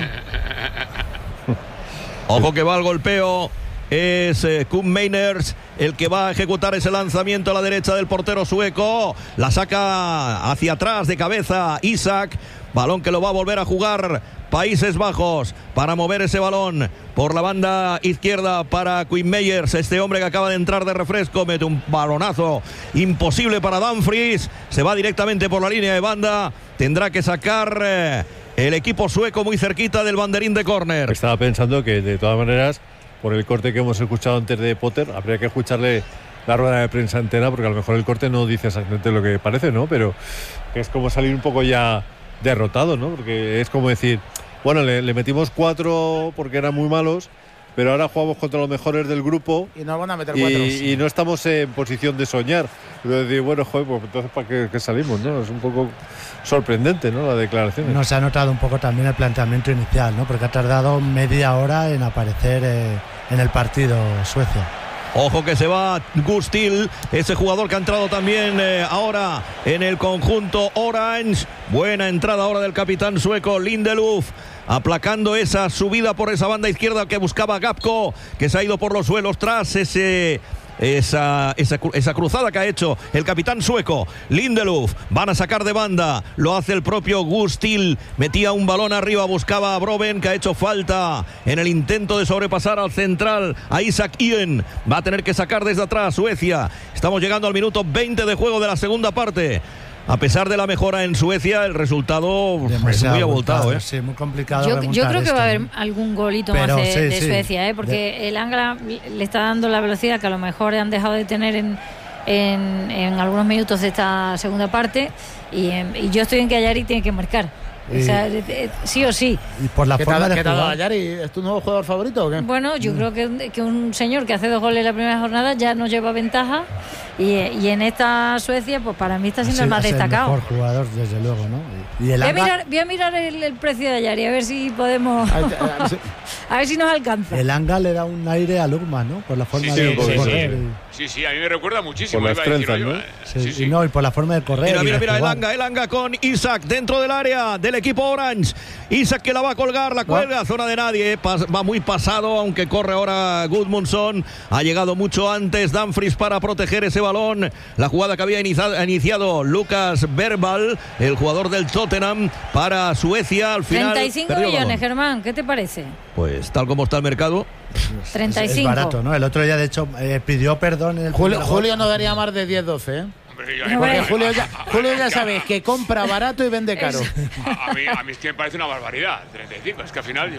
Ojo que va al golpeo. Es Quinn Meyers el que va a ejecutar ese lanzamiento a la derecha del portero sueco. La saca hacia atrás de cabeza Isak. Balón que lo va a volver a jugar Países Bajos para mover ese balón por la banda izquierda para Quinn Meyers. Este hombre que acaba de entrar de refresco mete un balonazo imposible para Dumfries. Se va directamente por la línea de banda. Tendrá que sacar el equipo sueco muy cerquita del banderín de córner. Estaba pensando que de todas maneras, por el corte que hemos escuchado antes de Potter, habría que escucharle la rueda de prensa entera, porque a lo mejor el corte no dice exactamente lo que parece, ¿no? Pero que es como salir un poco ya derrotado, ¿no? Porque es como decir, bueno, le metimos 4 porque eran muy malos, pero ahora jugamos contra los mejores del grupo y nos van a meter 4 y no estamos en posición de soñar. Pero decir, bueno, joder, pues entonces ¿para qué salimos, no? Es un poco sorprendente, ¿no? La declaración. Nos ha notado un poco también el planteamiento inicial, ¿no? Porque ha tardado media hora en aparecer en el partido Suecia. Ojo que se va Gus Til, ese jugador que ha entrado también ahora en el conjunto Orange. Buena entrada ahora del capitán sueco Lindelöf, aplacando esa subida por esa banda izquierda que buscaba Gapko, que se ha ido por los suelos tras esa cruzada que ha hecho el capitán sueco Lindelöf. Van a sacar de banda, lo hace el propio Gus Til, metía un balón arriba, buscaba a Broben, que ha hecho falta en el intento de sobrepasar al central, a Isak Ien. Va a tener que sacar desde atrás Suecia. Estamos llegando al minuto 20 de juego de la segunda parte. A pesar de la mejora en Suecia, el resultado es muy abultado, Sí, muy complicado. Yo creo que va a haber algún golito más de Suecia, porque el Angla le está dando la velocidad que a lo mejor han dejado de tener en algunos minutos de esta segunda parte. Y yo estoy en que Ayari tiene que marcar. O sea, sí o sí. Y por la forma de jugar. Ayari, ¿es tu nuevo jugador favorito o qué? Bueno, yo creo que un señor que hace 2 goles en la primera jornada ya nos lleva ventaja. Y en esta Suecia, pues para mí está siendo el más destacado. El mejor jugador, desde luego, ¿no? Y voy a mirar el precio de Ayari, a ver si podemos. A ver si nos alcanza. El Anga le da un aire a Lugman, ¿no? Por la forma de correr. Sí, a mí me recuerda muchísimo. Por las trenzas, ¿no? Y por la forma de correr. Mira, el Anga con Isak dentro del área del equipo Orange. Isak que la va a colgar, la cuelga, zona de nadie, va muy pasado, aunque corre ahora Gudmundsson. Ha llegado mucho antes Dumfries para proteger ese balón. La jugada que había iniciado Lucas Bergvall, el jugador del Tottenham, para Suecia. Al final 35 millones, Germán, ¿qué te parece? Pues tal como está el mercado. 35. Es barato, ¿no? El otro día, de hecho, pidió perdón en el Julio no daría más de 10-12, ¿eh? Porque Julio ya sabes que compra barato y vende caro. A mí es que me parece una barbaridad. 35. Es que al final,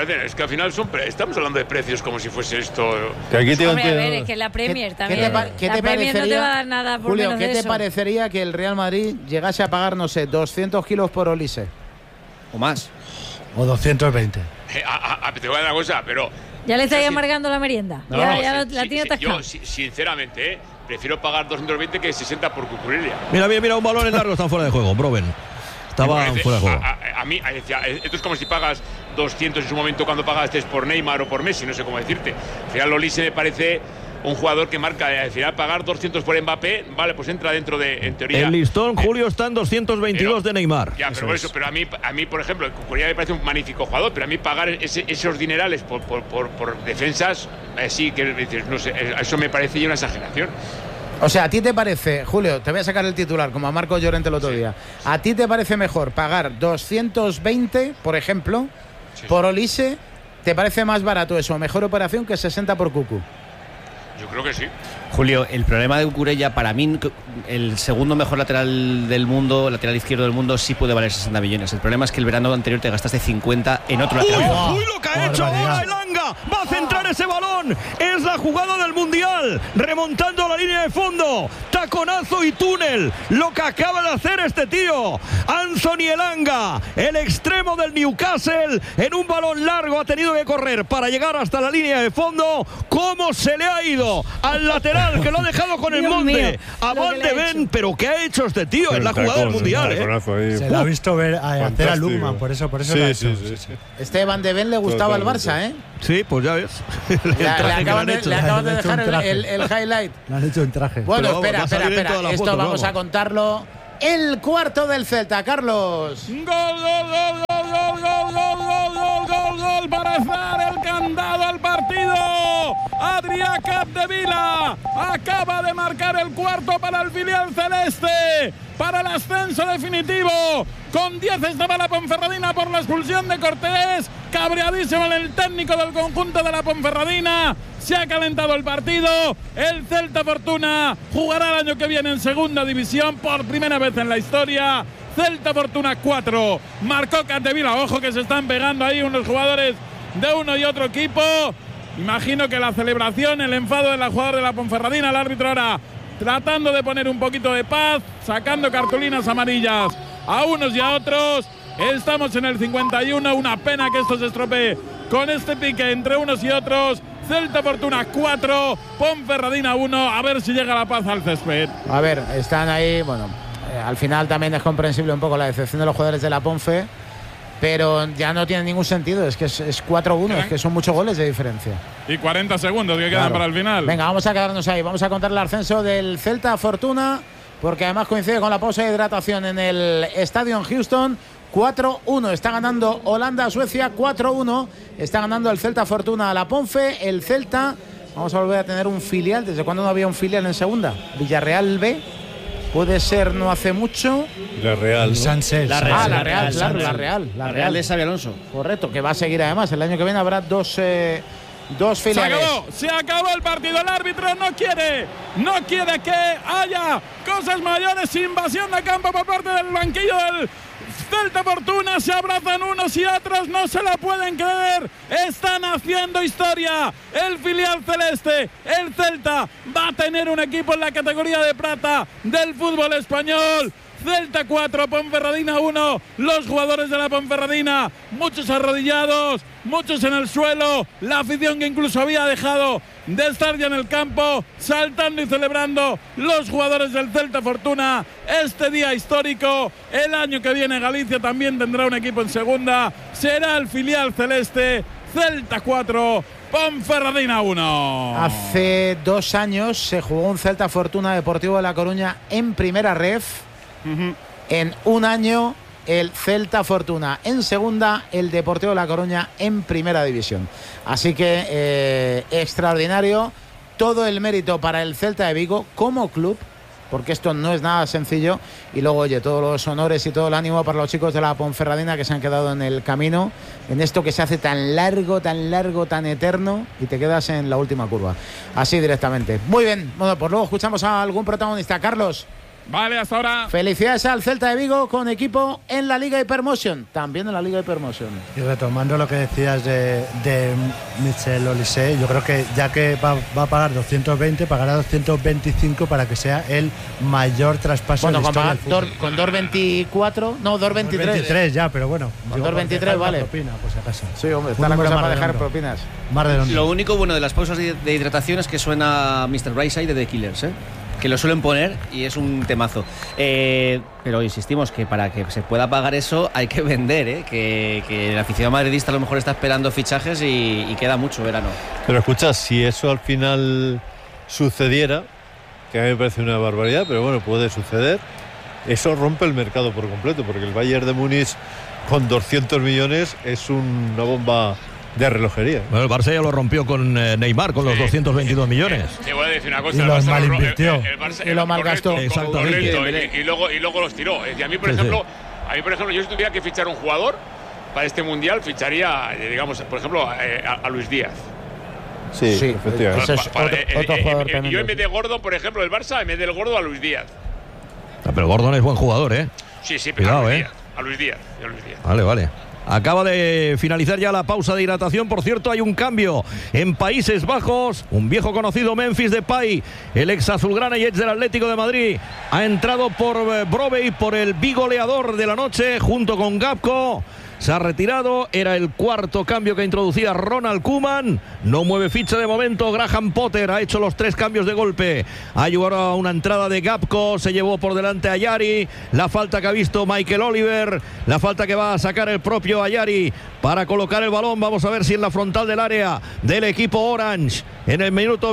estamos hablando de precios como si fuese esto. Que aquí a ver, es que la Premier también. ¿Qué te Premier no te va a dar nada por Julio, menos ¿qué de te eso? parecería que el Real Madrid llegase a pagar, no sé, 200 kilos por Olise? O más. O 220. Te voy a dar una cosa, pero. Ya le estáis amargando la merienda. La tiene atascada. Yo, sinceramente, prefiero pagar 220 que 60 por Cucurella. Mira, un balón en largo está fuera de juego, Broben. Estaba fuera de juego. A mí, esto es como si pagas 200 en su momento cuando pagaste por Neymar o por Messi, no sé cómo decirte. Al final, Olise me parece un jugador que marca, al final pagar 200 por Mbappé, vale, pues entra dentro de, en teoría. El listón, Julio, está en 222 de Neymar. Ya, pero eso, pero a mí, por ejemplo, Cucurella me parece un magnífico jugador, pero a mí pagar esos dinerales por defensas, sí, que no sé, eso me parece ya una exageración. O sea, ¿a ti te parece, Julio, te voy a sacar el titular, como a Marco Llorente el otro día, ¿a ti te parece mejor pagar 220, por ejemplo, por Olise? ¿Te parece más barato eso, mejor operación que 60 por Cucu? Yo creo que sí. Julio, el problema de Cucurella, para mí, el segundo mejor lateral del mundo, lateral izquierdo del mundo, sí puede valer 60 millones. El problema es que el verano anterior te gastaste 50 en otro lateral. ¡Uy, lo que ha hecho ahora Elanga! ¡Va a centrar ese balón! Es la jugada del Mundial, remontando la línea de fondo. Taconazo y túnel. Lo que acaba de hacer este tío. Anthony Elanga, el extremo del Newcastle, en un balón largo ha tenido que correr para llegar hasta la línea de fondo. ¿Cómo se le ha ido al lateral, que lo ha dejado con el Dios monte mío, a Van de Ven? Pero ¿qué ha hecho este tío en la jugada del Mundial? Se lo ha visto hacer a Lukman, por eso sí, lo ha hecho. sí. Este Van de Ven le gustaba al Barça, ¿eh? Sí, pues ya ves. Le acaban de dejar el highlight. Le han hecho un traje. Bueno, Pero espera. Esto fotos, vamos a contarlo. El cuarto del Celta, Carlos. Gol para hacer el candado al partido. Adrià Capdevila acaba de marcar el cuarto para el filial celeste, para el ascenso definitivo. Con 10 estaba la Ponferradina por la expulsión de Cortés. Cabreadísimo el técnico del conjunto de la Ponferradina. Se ha calentado el partido. El Celta Fortuna jugará el año que viene en segunda división por primera vez en la historia. Celta Fortuna 4. Marcó Capdevila. Ojo que se están pegando ahí unos jugadores de uno y otro equipo. Imagino que la celebración, el enfado de la jugadora de la Ponferradina, el árbitro ahora tratando de poner un poquito de paz, sacando cartulinas amarillas a unos y a otros. Estamos en el 51, una pena que esto se estropee con este pique entre unos y otros. Celta Fortuna 4, Ponferradina 1, a ver si llega la paz al césped. A ver, están ahí, bueno, al final también es comprensible un poco la decepción de los jugadores de la Ponfe, pero ya no tiene ningún sentido, es que es 4-1, es que son muchos goles de diferencia. Y 40 segundos que quedan para el final. Venga, vamos a quedarnos ahí, vamos a contar el ascenso del Celta Fortuna, porque además coincide con la pausa de hidratación en el estadio en Houston. 4-1, está ganando Holanda a Suecia, 4-1, está ganando el Celta Fortuna a la Ponfe. El Celta, vamos a volver a tener un filial. ¿Desde cuándo no había un filial en segunda? Villarreal B, puede ser no hace mucho. La Real, ¿no? La Real de Xabi Alonso. Correcto, que va a seguir además. El año que viene habrá dos filiales. Se acabó el partido. El árbitro no quiere que haya cosas mayores. Invasión de campo por parte del banquillo del Celta Fortuna. Se abrazan unos y otros, no se la pueden creer. Están haciendo historia. El filial celeste, el Celta, va a tener un equipo en la categoría de plata del fútbol español. Celta 4, Ponferradina 1. Los jugadores de la Ponferradina, muchos arrodillados, muchos en el suelo. La afición que incluso había dejado de estar ya en el campo, saltando y celebrando los jugadores del Celta Fortuna. Este día histórico. El año que viene Galicia también tendrá un equipo en segunda. Será el filial celeste. Celta 4, Ponferradina 1. Hace 2 años se jugó un Celta Fortuna Deportivo de La Coruña en primera ref. En un año el Celta Fortuna en segunda, el Deportivo de La Coruña en primera división. Así que extraordinario, todo el mérito para el Celta de Vigo como club, porque esto no es nada sencillo. Y luego, oye, todos los honores y todo el ánimo para los chicos de la Ponferradina que se han quedado en el camino, en esto que se hace tan largo, tan eterno, y te quedas en la última curva, así directamente. Muy bien, bueno, pues luego escuchamos a algún protagonista. Carlos. Vale, hasta ahora. Felicidades al Celta de Vigo con equipo en la Liga Hypermotion. También en la Liga Hypermotion. Y retomando lo que decías de Michel Olise, yo creo que ya que va a pagar 220, pagará 225 para que sea el mayor traspaso de la historia del fútbol. Con 224, no, 223. 223 ya, pero bueno. Con 223 vale. Propina, por si acaso. Sí, hombre, está la cosa para dejar propinas. Lo único bueno de las pausas de hidratación es que suena Mr. Brightside de The Killers, que lo suelen poner y es un temazo. Pero insistimos que para que se pueda pagar eso hay que vender, que el aficionado madridista a lo mejor está esperando fichajes y queda mucho verano. Pero escucha, si eso al final sucediera, que a mí me parece una barbaridad, pero bueno, puede suceder, eso rompe el mercado por completo, porque el Bayern de Múnich con 200 millones es una bomba de relojería. Bueno, el Barça ya lo rompió con Neymar, con los 222 millones. Te voy a decir una cosa. Y los malinvirtió. Y lo malgastó. Exactamente. Y luego los tiró. Y a mí, por ejemplo, yo si tuviera que fichar un jugador para este Mundial, ficharía, digamos, por ejemplo, a Luis Díaz. Sí, efectivamente. Otro jugador yo en vez de Gordon, por ejemplo, el Barça, en vez del Gordo, a Luis Díaz. Pero Gordon es buen jugador, ¿eh? Sí, pero cuidado, a Luis Díaz. Vale. Acaba de finalizar ya la pausa de hidratación. Por cierto, hay un cambio en Países Bajos. Un viejo conocido, Memphis Depay, el ex azulgrana y ex del Atlético de Madrid, ha entrado por Brobbey, por el bigoleador de la noche, junto con Gakpo. Se ha retirado, era el cuarto cambio que introducía Ronald Koeman. No mueve ficha de momento. Graham Potter ha hecho los 3 cambios de golpe. Ha ayudado a una entrada de Gakpo, se llevó por delante a Ayari. La falta que ha visto Michael Oliver, la falta que va a sacar el propio Ayari para colocar el balón. Vamos a ver si en la frontal del área del equipo Orange, en el minuto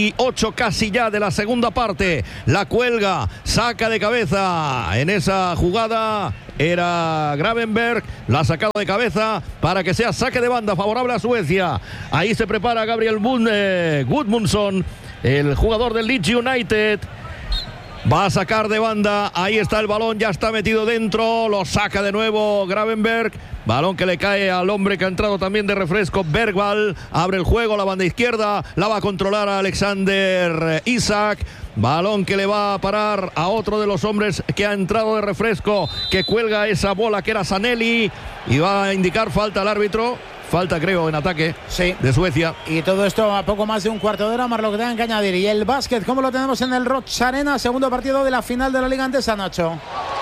28 casi ya de la segunda parte, la cuelga, saca de cabeza en esa jugada. Era Gravenberg, la ha sacado de cabeza para que sea saque de banda favorable a Suecia. Ahí se prepara Gabriel Gudmundsson, el jugador del Leeds United. Va a sacar de banda, ahí está el balón, ya está metido dentro, lo saca de nuevo Gravenberg. Balón que le cae al hombre que ha entrado también de refresco, Bergvall. Abre el juego, la banda izquierda, la va a controlar a Alexander Isak. Balón que le va a parar a otro de los hombres que ha entrado de refresco, que cuelga esa bola que era Sanelli, y va a indicar falta al árbitro. Falta, creo, en ataque de Suecia. Y todo esto a poco más de un cuarto de hora, más lo que tengan que añadir. Y el básquet, ¿cómo lo tenemos en el Roig Arena? Segundo partido de la final de la Liga Andesa, Nacho.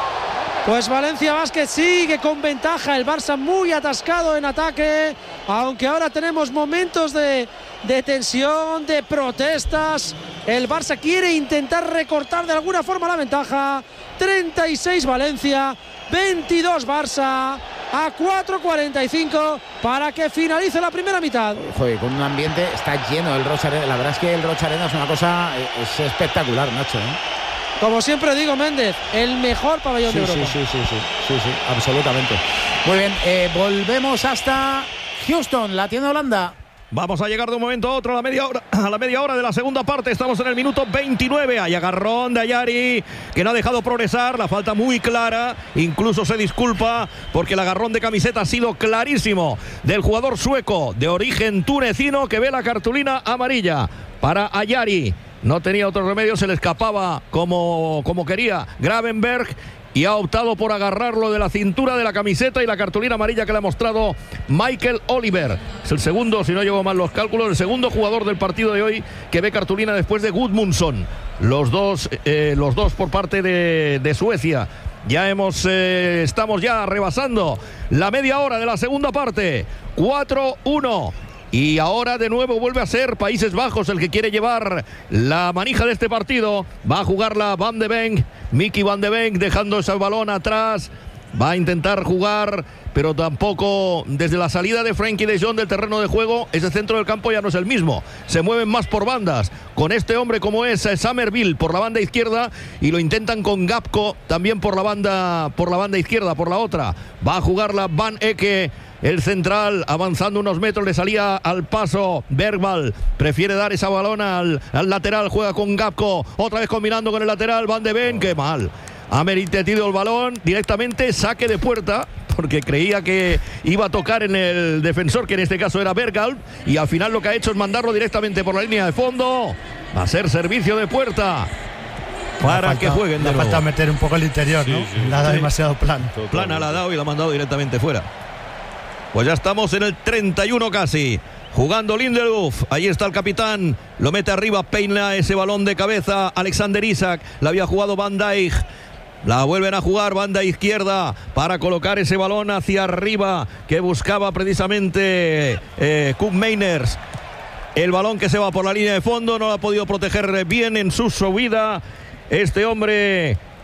Pues Valencia Basket sigue con ventaja, el Barça muy atascado en ataque, aunque ahora tenemos momentos de tensión, de protestas. El Barça quiere intentar recortar de alguna forma la ventaja. 36 Valencia, 22 Barça, a 4:45 para que finalice la primera mitad. Joder, con un ambiente, está lleno el Roig Arena. La verdad es que el Roig Arena es una cosa, es espectacular, Nacho, Como siempre digo, Méndez, el mejor pabellón de Europa. Sí, absolutamente. Muy bien, volvemos hasta Houston, la tiene Holanda. Vamos a llegar de un momento a otro a la media hora de la segunda parte. Estamos en el minuto 29. Hay agarrón de Ayari, que no ha dejado progresar. La falta muy clara. Incluso se disculpa porque el agarrón de camiseta ha sido clarísimo del jugador sueco de origen tunecino, que ve la cartulina amarilla para Ayari. No tenía otro remedio, se le escapaba como quería Gravenberg, y ha optado por agarrarlo de la cintura de la camiseta y la cartulina amarilla que le ha mostrado Michael Oliver. Es el segundo, si no llevo mal los cálculos, el segundo jugador del partido de hoy que ve cartulina después de Gudmundsson. Los dos por parte de Suecia. Ya estamos ya rebasando la media hora de la segunda parte. 4-1. Y ahora de nuevo vuelve a ser Países Bajos el que quiere llevar la manija de este partido. Va a jugarla Van de Ven, Mickey Van de Ven, dejando ese balón atrás. Va a intentar jugar, pero tampoco desde la salida de Frenkie de Jong del terreno de juego. Ese centro del campo ya no es el mismo. Se mueven más por bandas. Con este hombre como es Summerville por la banda izquierda, y lo intentan con Gakpo también por la banda izquierda, por la otra. Va a jugarla Van Ecke. El central avanzando unos metros, le salía al paso Bergvall, prefiere dar esa balón al lateral, juega con Gakpo, otra vez combinando con el lateral Van de Ven, qué mal. Ha metido el balón directamente, saque de puerta, porque creía que iba a tocar en el defensor, que en este caso era Bergvall, y al final lo que ha hecho es mandarlo directamente por la línea de fondo. Va a ser servicio de puerta para que jueguen de nuevo. Le falta meter un poco el interior, ¿no? Le ha dado demasiado plano. Plana la ha dado y la ha mandado directamente fuera. Pues ya estamos en el 31 casi. Jugando Lindelöf. Ahí está el capitán. Lo mete arriba. Peina ese balón de cabeza. Alexander Isak. La había jugado Van Dijk. La vuelven a jugar. Banda izquierda para colocar ese balón hacia arriba que buscaba precisamente Koop Meiners. El balón que se va por la línea de fondo. No lo ha podido proteger bien en su subida este hombre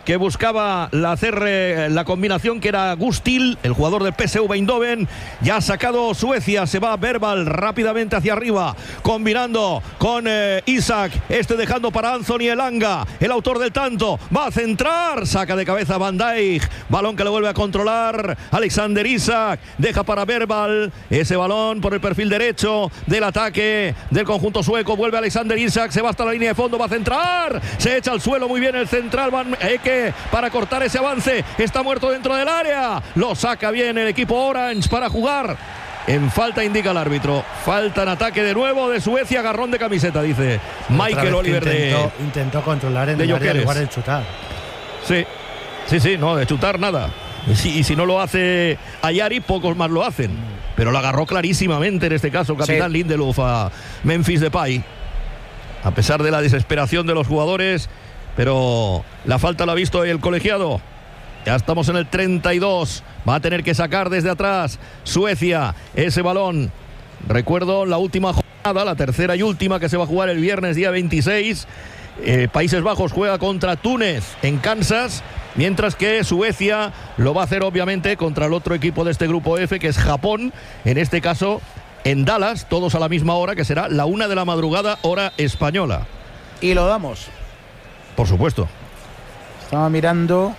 que buscaba hacer la combinación que era Gustil, el jugador del PSV Eindhoven. Ya ha sacado Suecia, se va Verbal rápidamente hacia arriba, combinando con Isaac, dejando para Anthony Elanga, el autor del tanto, va a centrar, saca de cabeza Van Dijk, balón que lo vuelve a controlar Alexander Isaac, deja para Verbal, ese balón por el perfil derecho del ataque del conjunto sueco, vuelve Alexander Isaac, se va hasta la línea de fondo, va a centrar, se echa al suelo muy bien el central Van Eke para cortar ese avance, está muerto dentro del área, lo saca bien el equipo Orange para jugar en falta, indica el árbitro. Falta en ataque de nuevo de Suecia, agarrón de camiseta, dice Michael Oliver. Intentó controlar en el área en lugar de chutar. Sí, no, de chutar nada. Y si no lo hace Ayari, pocos más lo hacen. Pero lo agarró clarísimamente en este caso capitán Lindelof a Memphis Depay. A pesar de la desesperación de los jugadores, pero la falta la ha visto el colegiado. Ya estamos en el 32. Va a tener que sacar desde atrás Suecia ese balón. Recuerdo la última jornada, la tercera y última, que se va a jugar el viernes día 26. Países Bajos juega contra Túnez en Kansas, mientras que Suecia lo va a hacer obviamente contra el otro equipo de este grupo F, que es Japón, en este caso en Dallas, todos a la misma hora, que será la 1 de la madrugada, hora española. Y lo damos. Por supuesto. Estaba mirando.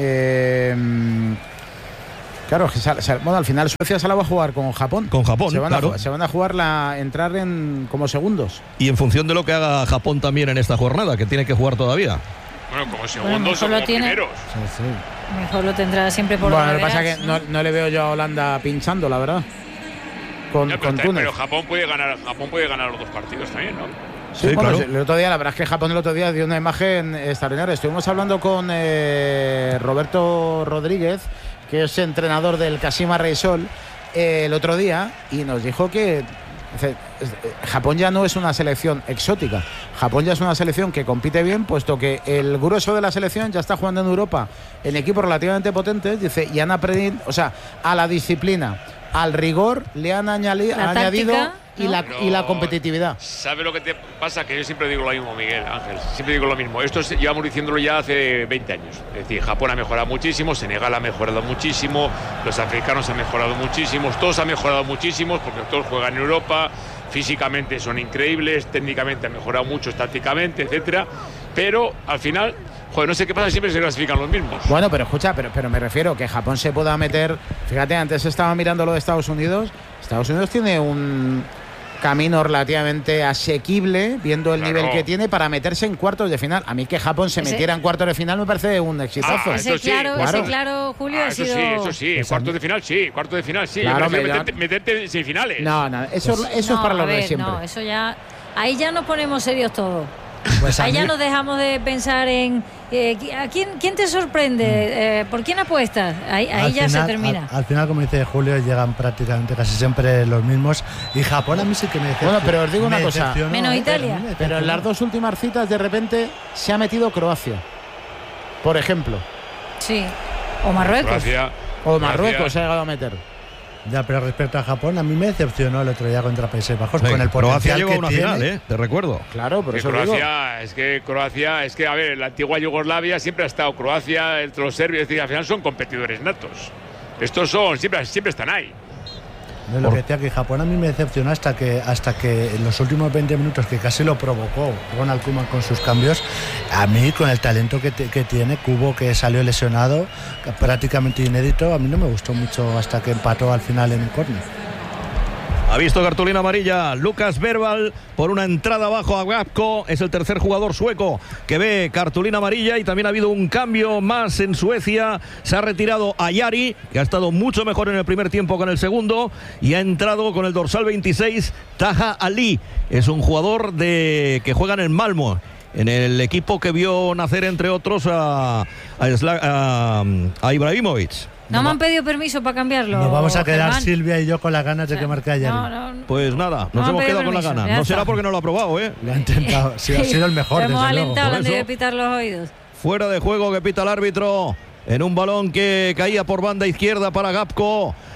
Claro, al final Suecia se la va a jugar con Japón. Con Japón, se van claro. a jugar entrar como segundos. Y en función de lo que haga Japón también en esta jornada, que tiene que jugar todavía. Bueno, como segundos o como primeros. Sí. Mejor lo tendrá siempre por lo que pasa es que no le veo yo a Holanda pinchando, la verdad. Con Túnez. Pero Japón puede ganar los dos partidos también, ¿no? Sí, claro. El otro día, la verdad es que Japón el otro día dio una imagen extraordinaria. Estuvimos hablando con Roberto Rodríguez, que es entrenador del Kashima Reysol, el otro día, y nos dijo que Japón ya no es una selección exótica. Japón ya es una selección que compite bien, puesto que el grueso de la selección ya está jugando en Europa en equipos relativamente potentes, dice, y han aprendido, a la disciplina, al rigor le han añadido y la competitividad. ¿Sabe lo que te pasa? Que yo siempre digo lo mismo, Miguel Ángel. Siempre digo lo mismo. Esto llevamos diciéndolo ya hace 20 años. Es decir, Japón ha mejorado muchísimo, Senegal ha mejorado muchísimo, los africanos han mejorado muchísimo, todos han mejorado muchísimo porque todos juegan en Europa, físicamente son increíbles, técnicamente han mejorado mucho, tácticamente, etcétera. Pero al final, no sé qué pasa, siempre se clasifican los mismos. Bueno, pero escucha, pero me refiero que Japón se pueda meter. Fíjate, antes estaba mirando lo de Estados Unidos. Estados Unidos tiene un camino relativamente asequible, viendo el nivel que tiene, para meterse en cuartos de final. A mí que Japón se metiera en cuartos de final me parece un exitazo. Ese claro, Julio, ha sido... Eso sí, cuartos de final sí. Claro, meterte en semifinales. No, eso es para los de siempre. No, eso ya... Ahí ya nos ponemos serios todos. Pues ahí ya nos dejamos de pensar en ¿a quién te sorprende? ¿Por quién apuestas? Ahí ya se termina. Al final, como dice Julio, llegan prácticamente casi siempre los mismos. Y Japón a mí sí que me decepciona. Bueno, pero os digo una cosa. Menos Italia. Pero en las dos últimas citas, de repente, se ha metido Croacia. Por ejemplo. Sí. O Marruecos. O Marruecos se ha llegado a meter. Ya, pero respecto a Japón, a mí me decepcionó el otro día contra Países Bajos con el Croacia potencial llegó a una tiene. final, te recuerdo. Claro, pero eso Croacia, a ver, la antigua Yugoslavia siempre ha estado Croacia, los serbios, es decir, al final son competidores natos. Estos siempre están ahí. No, lo que decía, que Japón a mí me decepcionó hasta que en los últimos 20 minutos, que casi lo provocó Ronald Koeman con sus cambios, a mí con el talento que tiene, Kubo, que salió lesionado, prácticamente inédito, a mí no me gustó mucho hasta que empató al final en un córner. Ha visto cartulina amarilla Lucas Verbal por una entrada abajo a Gapko. Es el tercer jugador sueco que ve cartulina amarilla, y también ha habido un cambio más en Suecia. Se ha retirado Ayari, que ha estado mucho mejor en el primer tiempo que en el segundo, y ha entrado con el dorsal 26 Taha Ali. Es un jugador que juega en el Malmö, en el equipo que vio nacer, entre otros, a Ibrahimovic. No me han pedido permiso para cambiarlo. Nos vamos a quedar, Germán. Silvia y yo, con las ganas de que marque Ayari. No. Pues nada, nos hemos quedado con las ganas. No será porque no lo ha probado, Lo ha intentado. Sí, ha sido el mejor, hemos desde alentado luego. antes de pitar los oídos. Fuera de juego que pita el árbitro en un balón que caía por banda izquierda para Gapko.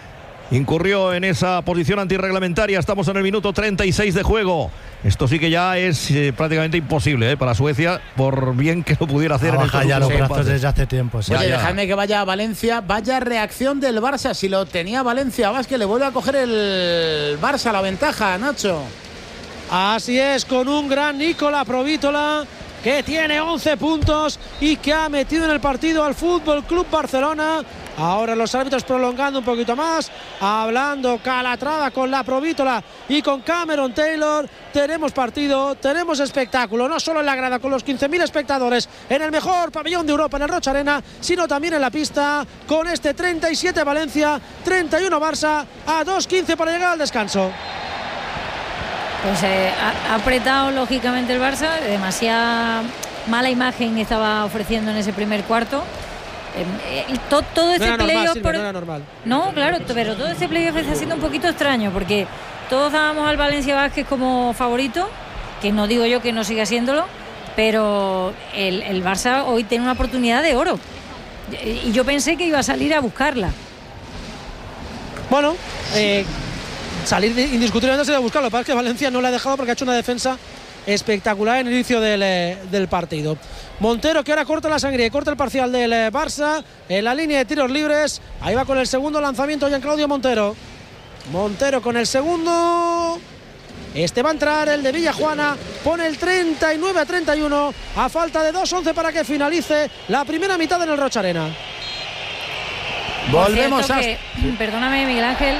incurrió en esa posición antirreglamentaria. Estamos en el minuto 36 de juego. Esto sí que ya es prácticamente imposible para Suecia, por bien que lo pudiera hacer en ya los brazos desde hace tiempo. Sí. Oye, dejadme que vaya a Valencia. Vaya reacción del Barça. Si lo tenía Valencia Vázquez, le vuelve a coger el Barça la ventaja, Nacho. Así es, con un gran Nicola Provítola, que tiene 11 puntos y que ha metido en el partido al Fútbol Club Barcelona. Ahora los árbitros prolongando un poquito más, hablando Calatrava con la Provítola y con Cameron Taylor. Tenemos partido, tenemos espectáculo, no solo en la grada con los 15.000 espectadores en el mejor pabellón de Europa, en el Rocha Arena, sino también en la pista con este 37 Valencia, 31 Barça, a 2:15 para llegar al descanso. Pues ha apretado lógicamente el Barça, demasiada mala imagen estaba ofreciendo en ese primer cuarto. Todo este playoff no era normal. No, claro, pero todo este playoff está siendo un poquito extraño, porque todos dábamos al Valencia Vázquez como favorito, que no digo yo que no siga siéndolo, pero el Barça hoy tiene una oportunidad de oro y yo pensé que iba a salir a buscarla. Bueno, salir indiscutiblemente se iba a buscarlo. Lo que pasa es que Valencia no le ha dejado porque ha hecho una defensa espectacular en el inicio del partido. Montero, que ahora corta la sangre y corta el parcial del Barça en la línea de tiros libres. Ahí va con el segundo lanzamiento Gianclaudio Montero. Montero con el segundo. Este va a entrar el de Villajuana. Pone el 39-31 a falta de 2:11 para que finalice la primera mitad en el Rocha Arena. Volvemos a... Perdóname, Miguel Ángel,